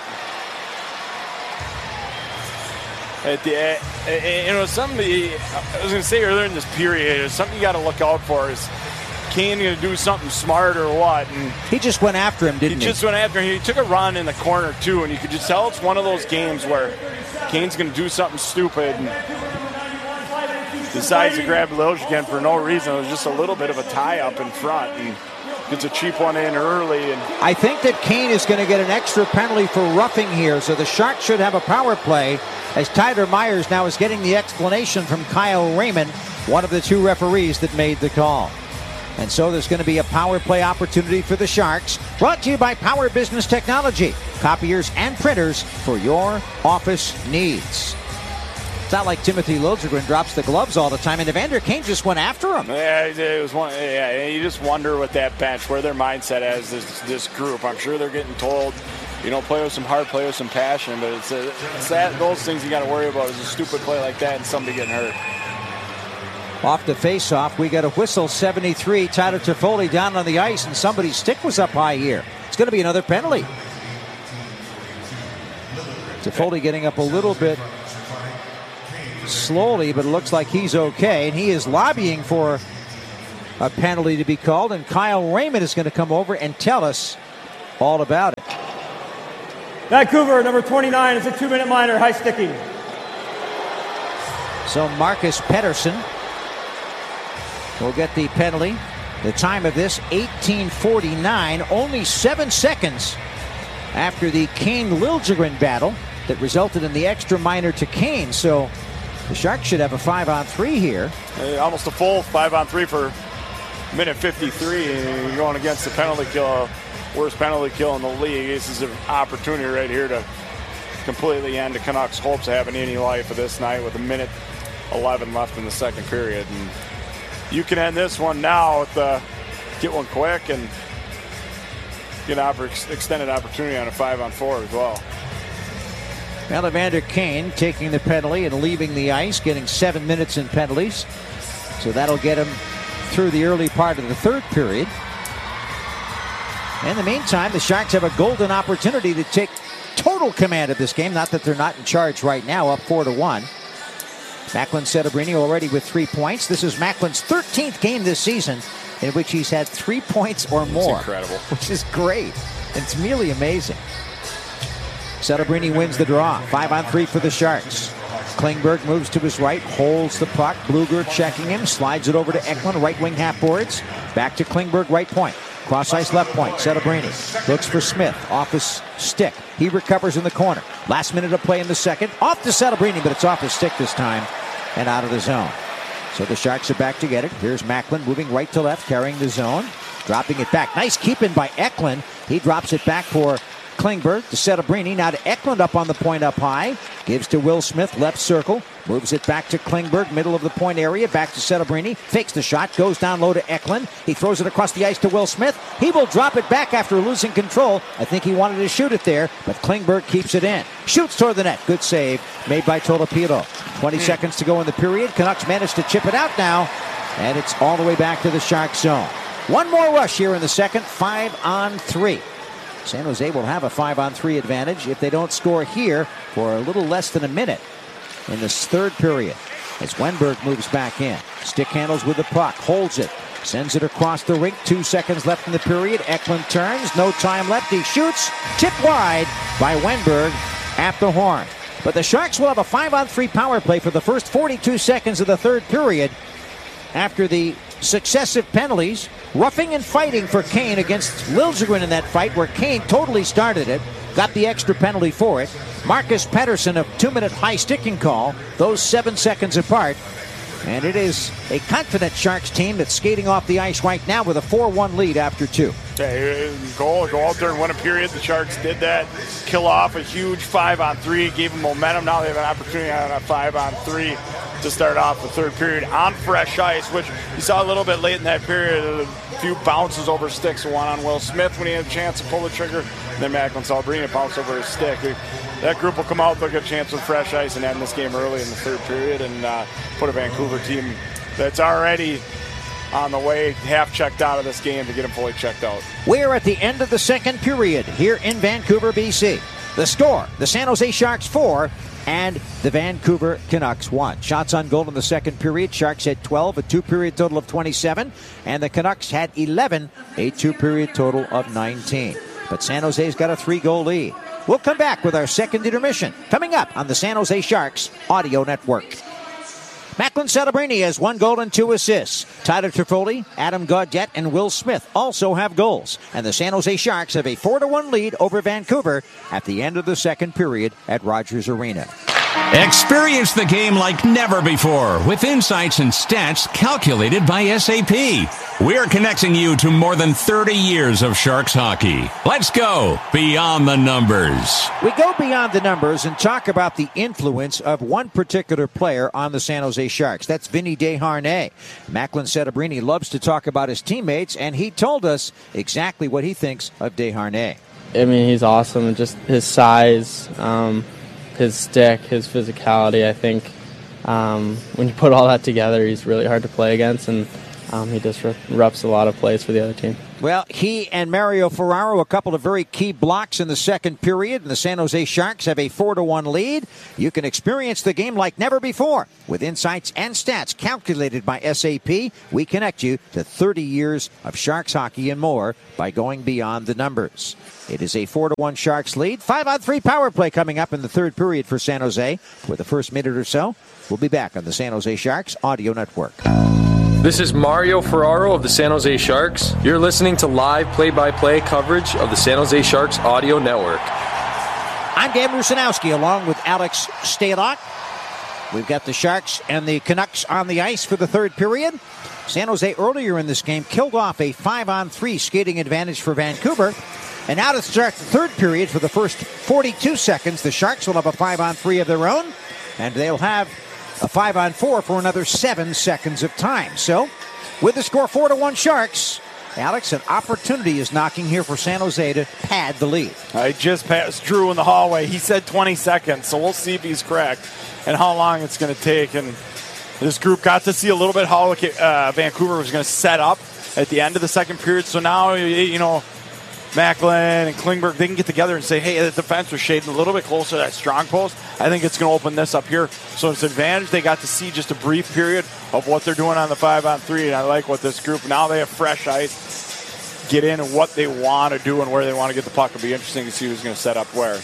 At the, it was something I was going to say earlier in this period. It was something you got to look out for. Is Kane going to do something smart or what? And he just went after him, didn't he? He just went after him. He took a run in the corner too, and you could just tell it's one of those games where Kane's going to do something stupid and decides to grab Liljegren for no reason. It was just a little bit of a tie-up in front, and gets a cheap one in early. And I think that Kane is going to get an extra penalty for roughing here, so the Sharks should have a power play, as Tyler Myers now is getting the explanation from Kyle Raymond, one of the two referees that made the call. And so there's going to be a power play opportunity for the Sharks, brought to you by Power Business Technology, copiers and printers for your office needs. It's not like Timothy Liljegren drops the gloves all the time, and Evander Kane just went after him. Yeah, it was one. Yeah, you just wonder with that bench where their mindset as this this group. I'm sure they're getting told, you know, play with some heart, play with some passion, but it's, a, it's that those things you got to worry about is a stupid play like that and somebody getting hurt. Off the face-off, we got a whistle. seventy-three. Tyler Toffoli down on the ice, and somebody's stick was up high here. It's going to be another penalty. Toffoli getting up a little bit slowly, but it looks like he's okay, and he is lobbying for a penalty to be called, and Kyle Raymond is going to come over and tell us all about it. Vancouver, number twenty-nine, is a two-minute minor, high sticking. So Marcus Pettersson will get the penalty. The time of this, eighteen forty-nine, only seven seconds after the Kane-Liljegren battle that resulted in the extra minor to Kane. So the Sharks should have a five-on-three here. Uh, almost a full five-on-three for minute fifty-three. And you're going against the penalty kill, worst penalty kill in the league. This is an opportunity right here to completely end the Canucks' hopes of having any life of this night with a minute eleven left in the second period. And you can end this one now with uh, get one quick and get an extended opportunity on a five-on-four as well. Well, Evander Kane taking the penalty and leaving the ice, getting seven minutes in penalties. So that'll get him through the early part of the third period. In the meantime, the Sharks have a golden opportunity to take total command of this game. Not that they're not in charge right now, up four to one. Macklin Setebrini already with three points. This is Macklin's thirteenth game this season in which he's had three points or more. That's incredible. Which is great. It's really amazing. Setebrini wins the draw. Five on three for the Sharks. Klingberg moves to his right, holds the puck. Bluger checking him, slides it over to Eklund, right wing half boards. Back to Klingberg, right point. Cross ice left point. Setebrini looks for Smith off his stick. He recovers in the corner. Last minute of play in the second. Off to Setebrini, but it's off his stick this time and out of the zone. So the Sharks are back to get it. Here's Macklin moving right to left, carrying the zone. Dropping it back. Nice keep-in by Eklund. He drops it back for Klingberg to Setebrini. Now to Eklund up on the point up high. Gives to Will Smith, left circle. Moves it back to Klingberg, middle of the point area. Back to Setebrini. Fakes the shot. Goes down low to Eklund. He throws it across the ice to Will Smith. He will drop it back after losing control. I think he wanted to shoot it there, but Klingberg keeps it in. Shoots toward the net. Good save made by Tolopilo. twenty seconds to go in the period. Canucks manage to chip it out now, and it's all the way back to the Sharks zone. One more rush here in the second. Five on three. San Jose will have a five-on-three advantage if they don't score here for a little less than a minute in this third period. As Wenberg moves back in. Stick handles with the puck. Holds it. Sends it across the rink. Two seconds left in the period. Eklund turns. No time left. He shoots. Tipped wide by Wenberg at the horn. But the Sharks will have a five-on-three power play for the first forty-two seconds of the third period after the successive penalties. Roughing and fighting for Kane against Liljegren in that fight where Kane totally started it. Got the extra penalty for it. Marcus Pettersson, a two-minute high sticking call. Those seven seconds apart. And it is a confident Sharks team that's skating off the ice right now with a four one lead after two. Okay, goal, go out there and win a period. The Sharks did that. Kill off a huge five-on-three. Gave them momentum. Now they have an opportunity on a five-on-three to start off the third period on fresh ice, which you saw a little bit late in that period. A few bounces over sticks. One on Will Smith when he had a chance to pull the trigger. And then Macklin Setebrini bounced over his stick. That group will come out, they'll get a chance with fresh ice and end this game early in the third period and uh, put a Vancouver team that's already on the way, half checked out of this game to get them fully checked out. We're at the end of the second period here in Vancouver, B C. The score, the San Jose Sharks four and the Vancouver Canucks one. Shots on goal in the second period. Sharks had twelve, a two-period total of twenty-seven, and the Canucks had eleven, a two-period total of nineteen. But San Jose's got a three-goal lead. We'll come back with our second intermission coming up on the San Jose Sharks Audio Network. Macklin Setebrini has one goal and two assists. Tyler Toffoli, Adam Gaudette, and Will Smith also have goals. And the San Jose Sharks have a four to one lead over Vancouver at the end of the second period at Rogers Arena. Experience the game like never before with insights and stats calculated by S A P. We're connecting you to more than thirty years of Sharks hockey. Let's go beyond the numbers. We go beyond the numbers and talk about the influence of one particular player on the San Jose Sharks. That's Vinny Desharnais. Macklin Setebrini loves to talk about his teammates, and he told us exactly what he thinks of Desharnais. I mean, he's awesome. Just his size, um, his stick, his physicality. I think um, when you put all that together, he's really hard to play against. And Um, he just reps a lot of plays for the other team. Well, he and Mario Ferraro, a couple of very key blocks in the second period, and the San Jose Sharks have a four to one lead. You can experience the game like never before with insights and stats calculated by S A P. We connect you to thirty years of Sharks hockey and more by going beyond the numbers. It is a four to one Sharks lead. five on three power play coming up in the third period for San Jose. For the first minute or so, we'll be back on the San Jose Sharks Audio Network. This is Mario Ferraro of the San Jose Sharks. You're listening to live play-by-play coverage of the San Jose Sharks Audio Network. I'm Dan Rusanowski along with Alex Stalock. We've got the Sharks and the Canucks on the ice for the third period. San Jose earlier in this game killed off a five on three skating advantage for Vancouver. And now to start the third period for the first forty-two seconds, the Sharks will have a five on three of their own, and they'll have a five on four for another seven seconds of time. So, with the score four to one Sharks, Alex, an opportunity is knocking here for San Jose to pad the lead. I just passed Drew in the hallway. He said twenty seconds, so we'll see if he's correct and how long it's going to take. And this group got to see a little bit how uh, Vancouver was going to set up at the end of the second period. So now, you know, Macklin and Klingberg, they can get together and say, hey, the defense was shading a little bit closer to that strong post. I think it's going to open this up here. So it's an advantage. They got to see just a brief period of what they're doing on the five on three, and I like what this group, now they have fresh ice, get in and what they want to do and where they want to get the puck. It'll be interesting to see who's going to set up where.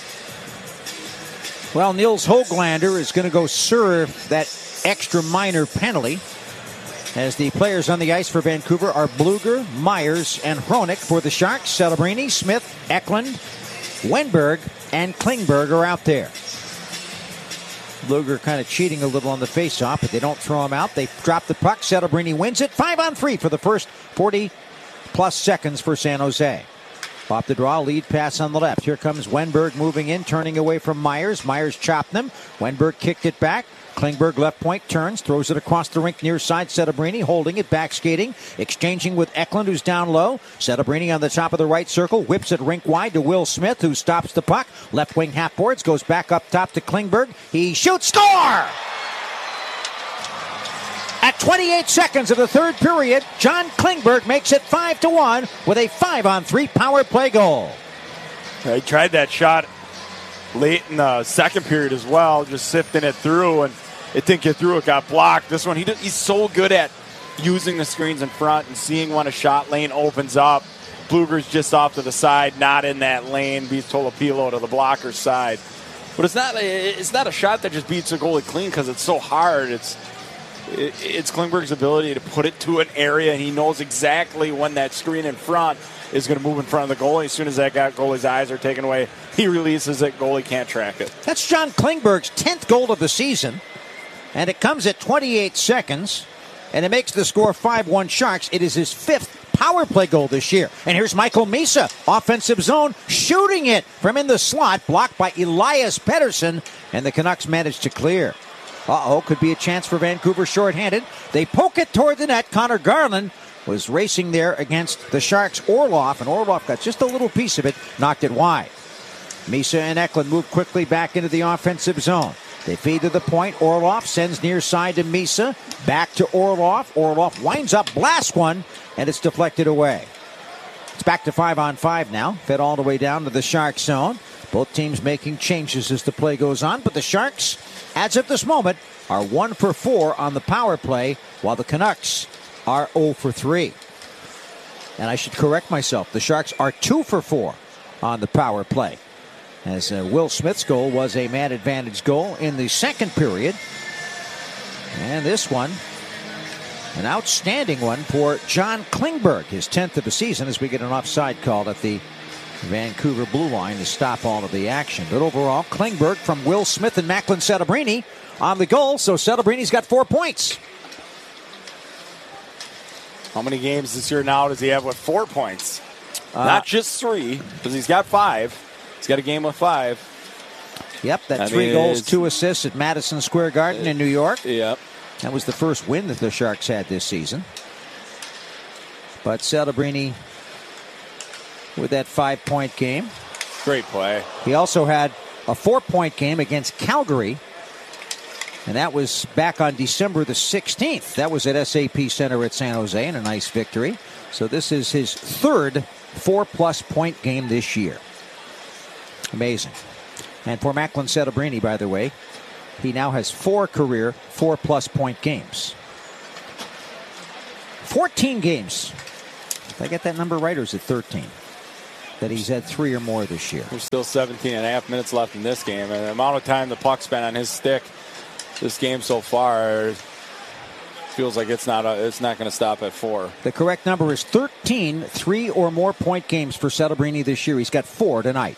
Well, Nils Höglander is going to go serve that extra minor penalty, as the players on the ice for Vancouver are Blueger, Myers, and Hronek. For the Sharks, Celebrini, Smith, Eklund, Wenberg, and Klingberg are out there. Blueger kind of cheating a little on the faceoff, but they don't throw him out. They drop the puck. Celebrini wins it. Five on three for the first forty-plus seconds for San Jose. Off the draw, lead pass on the left. Here comes Wenberg moving in, turning away from Myers. Myers chopped them. Wenberg kicked it back. Klingberg left point turns, throws it across the rink near side. Celebrini holding it, back skating, exchanging with Eklund, who's down low. Celebrini on the top of the right circle, whips it rink wide to Will Smith, who stops the puck. Left wing half boards, goes back up top to Klingberg. He shoots, score! At twenty-eight seconds of the third period, John Klingberg makes it five to one with a five on three power play goal. He tried that shot late in the second period as well, just sifting it through, and it didn't get through. It got blocked. This one, he did, he's so good at using the screens in front and seeing when a shot lane opens up. Blueger's just off to the side, not in that lane, beats Tolopilo to the blocker's side. But it's not a, it's not a shot that just beats a goalie clean because it's so hard. It's it, it's Klingberg's ability to put it to an area, and he knows exactly when that screen in front is going to move in front of the goalie. As soon as that guy, goalie's eyes are taken away, he releases it. Goalie can't track it. That's John Klingberg's tenth goal of the season, and it comes at twenty-eight seconds, and it makes the score five one Sharks. It is his fifth power play goal this year. And here's Michael Misa, offensive zone, shooting it from in the slot, blocked by Elias Pettersson, and the Canucks manage to clear. Uh-oh, could be a chance for Vancouver shorthanded. They poke it toward the net. Connor Garland was racing there against the Sharks' Orlov, and Orlov got just a little piece of it, knocked it wide. Misa and Eklund move quickly back into the offensive zone. They feed to the point. Orlov sends near side to Misa. Back to Orlov. Orlov winds up, blasts one, and it's deflected away. It's back to five on five now. Fed all the way down to the Sharks zone. Both teams making changes as the play goes on, but the Sharks, as of this moment, are one for four on the power play, while the Canucks are zero for three. And I should correct myself. The Sharks are two for four on the power play, as uh, Will Smith's goal was a man advantage goal in the second period. And this one, an outstanding one for John Klingberg, his tenth of the season, as we get an offside call at the Vancouver blue line to stop all of the action. But overall, Klingberg from Will Smith and Macklin Celebrini on the goal, so Celebrini's got four points. How many games this year now does he have with four points? Uh, Not just three, because he's got five. He's got a game with five. Yep, that I three mean, goals, two assists at Madison Square Garden in New York. Yep. That was the first win that the Sharks had this season. But Celebrini with that five-point game. Great play. He also had a four-point game against Calgary And that was back on December the sixteenth. That was at S A P Center at San Jose, and a nice victory. So this is his third four-plus point game this year. Amazing. And for Macklin Setebrini, by the way, he now has four career four-plus point games. fourteen games. Did I get that number right, or is it thirteen? That he's had three or more this year. There's still seventeen and a half minutes left in this game. And the amount of time the puck's been on his stick this game so far feels like it's not a, it's not going to stop at four. The correct number is thirteen three or more point games for Setebrini this year. He's got four tonight.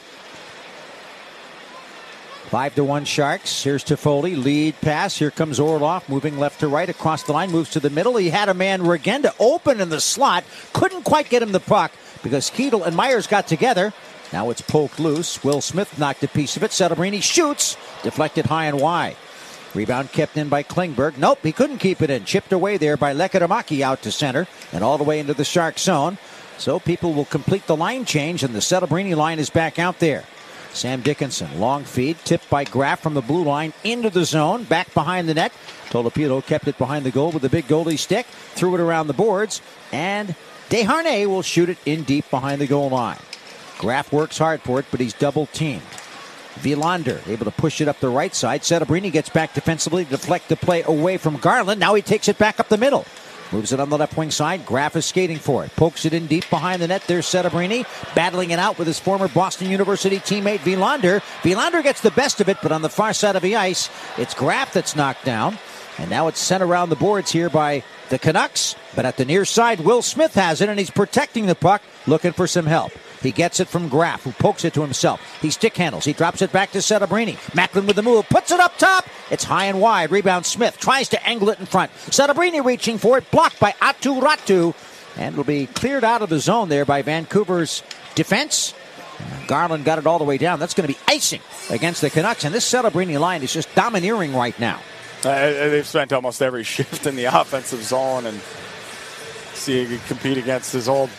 Five to one Sharks. Here's Toffoli. Lead pass. Here comes Orlov. Moving left to right across the line. Moves to the middle. He had a man, Regenda, open in the slot. Couldn't quite get him the puck because Keedle and Myers got together. Now it's poked loose. Will Smith knocked a piece of it. Setebrini shoots. Deflected high and wide. Rebound kept in by Klingberg. Nope, he couldn't keep it in. Chipped away there by Lekaramaki out to center and all the way into the Shark zone. So people will complete the line change, and the Setebrini line is back out there. Sam Dickinson, long feed, tipped by Graff from the blue line into the zone, back behind the net. Tolopilo kept it behind the goal with a big goalie stick, threw it around the boards, and Desharnais will shoot it in deep behind the goal line. Graff works hard for it, but he's double-teamed. Vilander able to push it up the right side. Setebrini gets back defensively to deflect the play away from Garland. Now he takes it back up the middle. Moves it on the left wing side. Graff is skating for it. Pokes it in deep behind the net. There's Setebrini battling it out with his former Boston University teammate Vilander. Vilander gets the best of it, but on the far side of the ice, it's Graff that's knocked down. And now it's sent around the boards here by the Canucks. But at the near side, Will Smith has it, and he's protecting the puck, looking for some help. He gets it from Graff, who pokes it to himself. He stick handles. He drops it back to Setebrini. Macklin with the move. Puts it up top. It's high and wide. Rebound Smith. Tries to angle it in front. Setebrini reaching for it. Blocked by Aatu Räty. And will be cleared out of the zone there by Vancouver's defense. Garland got it all the way down. That's going to be icing against the Canucks. And this Setebrini line is just domineering right now. Uh, they've spent almost every shift in the offensive zone, and see he compete against his old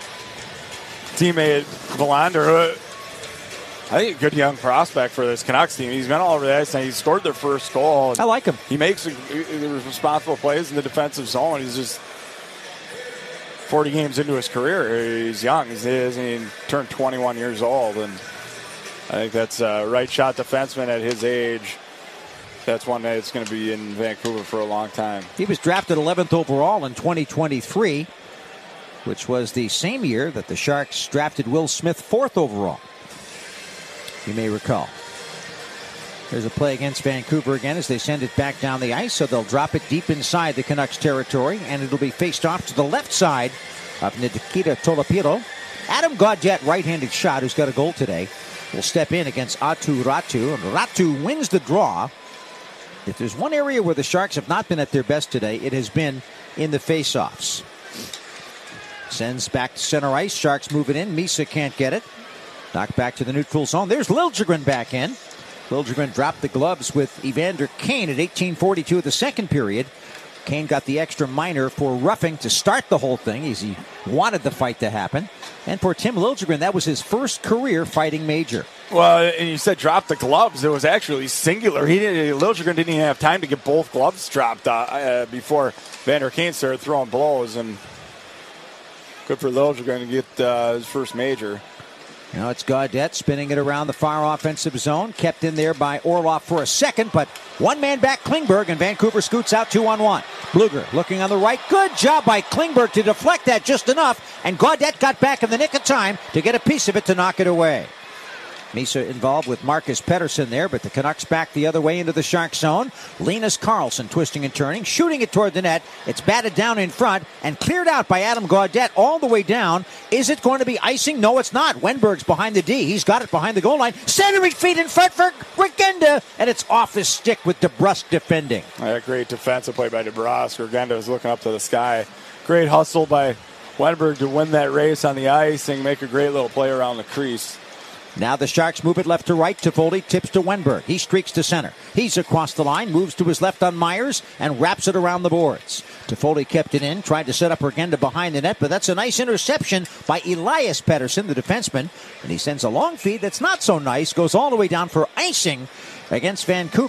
teammate Vilander. I think a good young prospect for this Canucks team. He's been all over the ice, and he scored their first goal. I like him. He makes a, responsible plays in the defensive zone. He's just forty games into his career. He's young. He's, he's he turned twenty-one years old, and I think that's a right shot defenseman at his age. That's one that's going to be in Vancouver for a long time. He was drafted eleventh overall in twenty twenty-three, which was the same year that the Sharks drafted Will Smith fourth overall. You may recall. There's a play against Vancouver again as they send it back down the ice, so they'll drop it deep inside the Canucks territory, and it'll be faced off to the left side of Nikita Tolopilo. Adam Gaudette, right-handed shot, who's got a goal today, will step in against Aatu Räty, and Räty wins the draw. If there's one area where the Sharks have not been at their best today, it has been in the faceoffs. Sends back to center ice. Sharks move it in. Misa can't get it. Knocked back to the neutral zone. There's Liljegren back in. Liljegren dropped the gloves with Evander Kane at eighteen forty-two of the second period. Kane got the extra minor for roughing to start the whole thing as he wanted the fight to happen. And for Tim Liljegren, that was his first career fighting major. Well, and you said drop the gloves. It was actually singular. He didn't. Liljegren didn't even have time to get both gloves dropped uh, uh, before Evander Kane started throwing blows. And good for Liljegren to get uh, his first major. Now it's Gaudette spinning it around the far offensive zone. Kept in there by Orlov for a second, but one man back Klingberg, and Vancouver scoots out two on one. Bluger looking on the right. Good job by Klingberg to deflect that just enough, and Gaudette got back in the nick of time to get a piece of it to knock it away. Misa involved with Marcus Pettersson there, but the Canucks back the other way into the Shark zone. Linus Karlsson twisting and turning, shooting it toward the net. It's batted down in front and cleared out by Adam Gaudette all the way down. Is it going to be icing? No, it's not. Wenberg's behind the D. He's got it behind the goal line. Centering feet in front for Regenda, and it's off his stick with DeBrusk defending. Yeah, great defensive play by DeBrusk. Regenda was looking up to the sky. Great hustle by Wenberg to win that race on the ice and make a great little play around the crease. Now the Sharks move it left to right. Toffoli tips to Wenberg. He streaks to center. He's across the line, moves to his left on Myers, and wraps it around the boards. Toffoli kept it in, tried to set up Regenda behind the net, but that's a nice interception by Elias Pettersson, the defenseman. And he sends a long feed that's not so nice, goes all the way down for icing against Vancouver.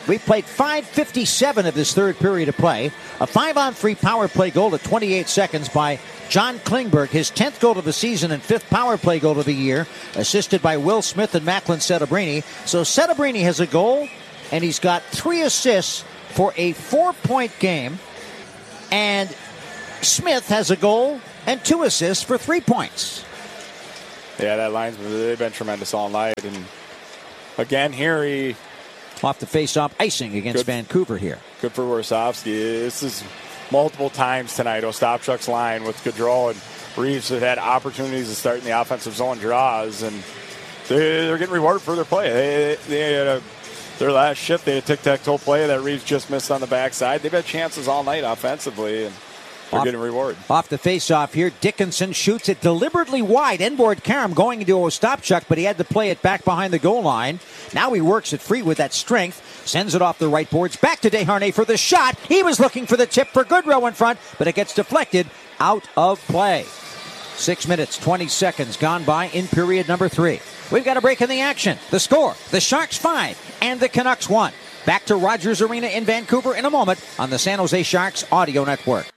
We've played five fifty-seven of this third period of play. A five-on-three power play goal at twenty-eight seconds by John Klingberg, his tenth goal of the season and fifth power play goal of the year, assisted by Will Smith and Macklin Setebrini. So Setebrini has a goal, and he's got three assists for a four-point game. And Smith has a goal and two assists for three points. Yeah, that line's they've been tremendous all night. And again, here he... Off the face-off icing against good, Vancouver here. Good for Warsofsky. This is multiple times tonight. Ostapchuk's line with Gaudreau and Reeves have had opportunities to start in the offensive zone draws, and they're getting rewarded for their play. They, they had a, their last shift, they had a tic-tac-toe play that Reeves just missed on the backside. They've had chances all night offensively, and they're off, getting rewarded. Off the face-off here, Dickinson shoots it deliberately wide. Inboard Karam going into Ostapchuk, but he had to play it back behind the goal line. Now he works it free with that strength. Sends it off the right boards. Back to Desharnais for the shot. He was looking for the tip for Gaudreau in front, but it gets deflected out of play. Six minutes, twenty seconds gone by in period number three. We've got a break in the action. The score, the Sharks five and the Canucks one. Back to Rogers Arena in Vancouver in a moment on the San Jose Sharks Audio Network.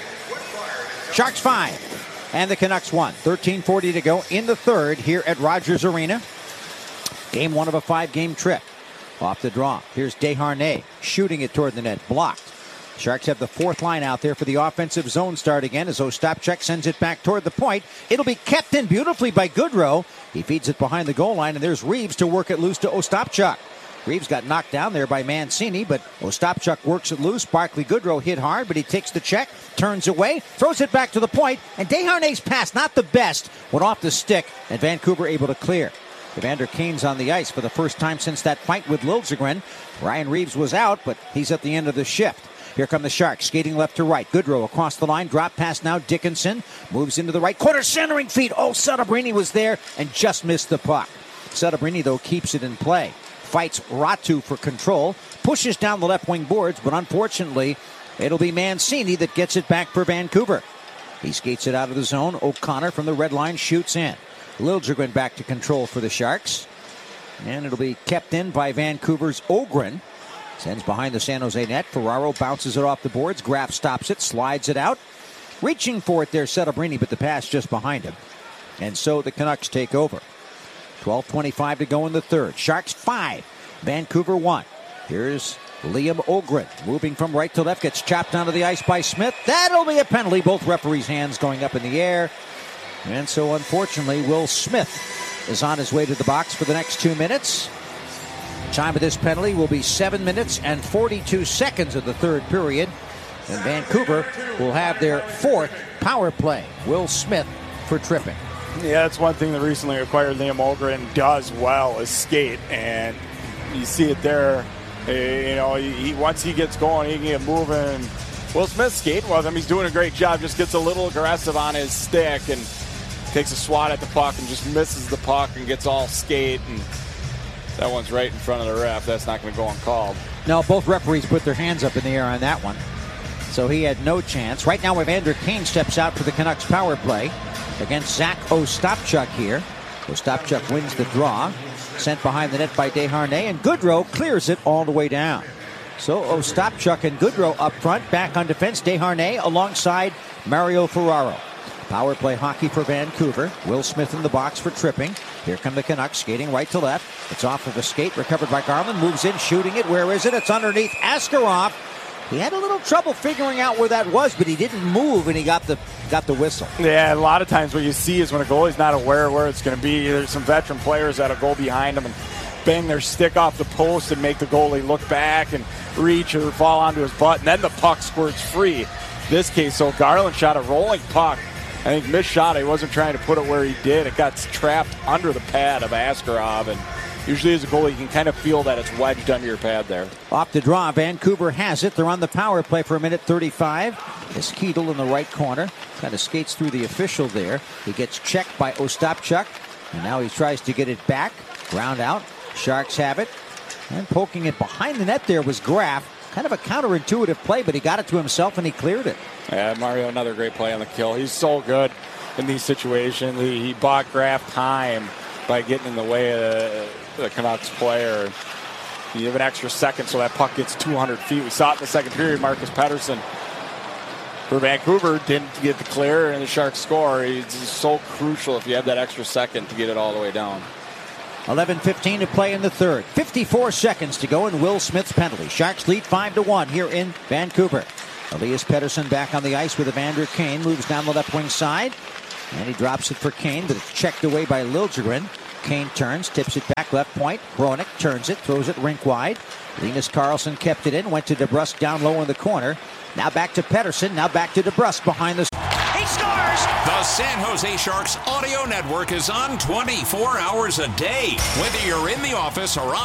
Sharks five and the Canucks one. thirteen forty to go in the third here at Rogers Arena. Game one of a five-game trip. Off the draw. Here's Desharnais shooting it toward the net. Blocked. Sharks have the fourth line out there for the offensive zone start again as Ostapchuk sends it back toward the point. It'll be kept in beautifully by Gaudreau. He feeds it behind the goal line, and there's Reeves to work it loose to Ostapchuk. Reeves got knocked down there by Mancini, but Ostapchuk works it loose. Barclay Goodrow hit hard, but he takes the check, turns away, throws it back to the point, and Desharnais' pass, not the best, went off the stick, and Vancouver able to clear. Evander Kane's on the ice for the first time since that fight with Liljegren. Ryan Reeves was out, but he's at the end of the shift. Here come the Sharks, skating left to right. Goodrow across the line, drop pass now. Dickinson moves into the right corner, centering feet. Oh, Setebrini was there and just missed the puck. Setebrini, though, keeps it in play. Fights Ratu for control, pushes down the left wing boards, but unfortunately, it'll be Mancini that gets it back for Vancouver. He skates it out of the zone. O'Connor from the red line shoots in. Liljegren back to control for the Sharks. And it'll be kept in by Vancouver's Ogren. Sends behind the San Jose net. Ferraro bounces it off the boards. Graf stops it, slides it out. Reaching for it there, Setebrini, but the pass just behind him. And so the Canucks take over. twelve twenty-five to go in the third. Sharks five, Vancouver one. Here's Liam Ogren moving from right to left. Gets chopped onto the ice by Smith. That'll be a penalty. Both referees' hands going up in the air. And so, unfortunately, Will Smith is on his way to the box for the next two minutes. Time of this penalty will be seven minutes and forty-two seconds of the third period. And Vancouver will have their fourth power play. Will Smith for tripping. Yeah, that's one thing the recently acquired Liam Ogren does well is skate. And you see it there. You know, he, once he gets going, he can get moving. Will Smith skating with him. He's doing a great job. Just gets a little aggressive on his stick and takes a swat at the puck and just misses the puck and gets all skate. And that one's right in front of the ref. That's not going to go uncalled. No, both referees put their hands up in the air on that one. So he had no chance. Right now, Evander Kane steps out for the Canucks power play against Zach Ostapchuk here. Ostapchuk wins the draw. Sent behind the net by Desharnais, and Gaudreau clears it all the way down. So Ostapchuk and Gaudreau up front, back on defense. Desharnais alongside Mario Ferraro. Power play hockey for Vancouver. Will Smith in the box for tripping. Here come the Canucks skating right to left. It's off of a skate, recovered by Garland. Moves in, shooting it. Where is it? It's underneath Askarov. He had a little trouble figuring out where that was, but he didn't move, and he got the got the whistle. Yeah, a lot of times what you see is when a goalie's not aware of where it's going to be, there's some veteran players that'll go behind him and bang their stick off the post and make the goalie look back and reach or fall onto his butt, and then the puck squirts free. This case, so Garland shot a rolling puck. I think missed shot. He wasn't trying to put it where he did. It got trapped under the pad of Askarov, and usually as a goalie, you can kind of feel that it's wedged under your pad there. Off the draw, Vancouver has it. They're on the power play for a minute thirty-five. It's Keedle in the right corner. Kind of skates through the official there. He gets checked by Ostapchuk, and now he tries to get it back. Ground out. Sharks have it. And poking it behind the net there was Graf. Kind of a counterintuitive play, but he got it to himself and he cleared it. Yeah, Mario, another great play on the kill. He's so good in these situations. He, he bought Graf time by getting in the way of the, the Canucks player. You have an extra second, so that puck gets two hundred feet. We saw it in the second period. Marcus Pettersson for Vancouver didn't get the clear, and the Sharks score. It's so crucial if you have that extra second to get it all the way down. eleven fifteen to play in the third. fifty-four seconds to go in Will Smith's penalty. Sharks lead five to one here in Vancouver. Elias Pettersson back on the ice with Evander Kane. Moves down the left wing side. And he drops it for Kane, but it's checked away by Liljegren. Kane turns, tips it back left point. Hronek turns it, throws it rink wide. Linus Karlsson kept it in, went to DeBrusk down low in the corner. Now back to Pettersson, now back to DeBrusk behind the... He scores! The San Jose Sharks audio network is on twenty-four hours a day. Whether you're in the office or on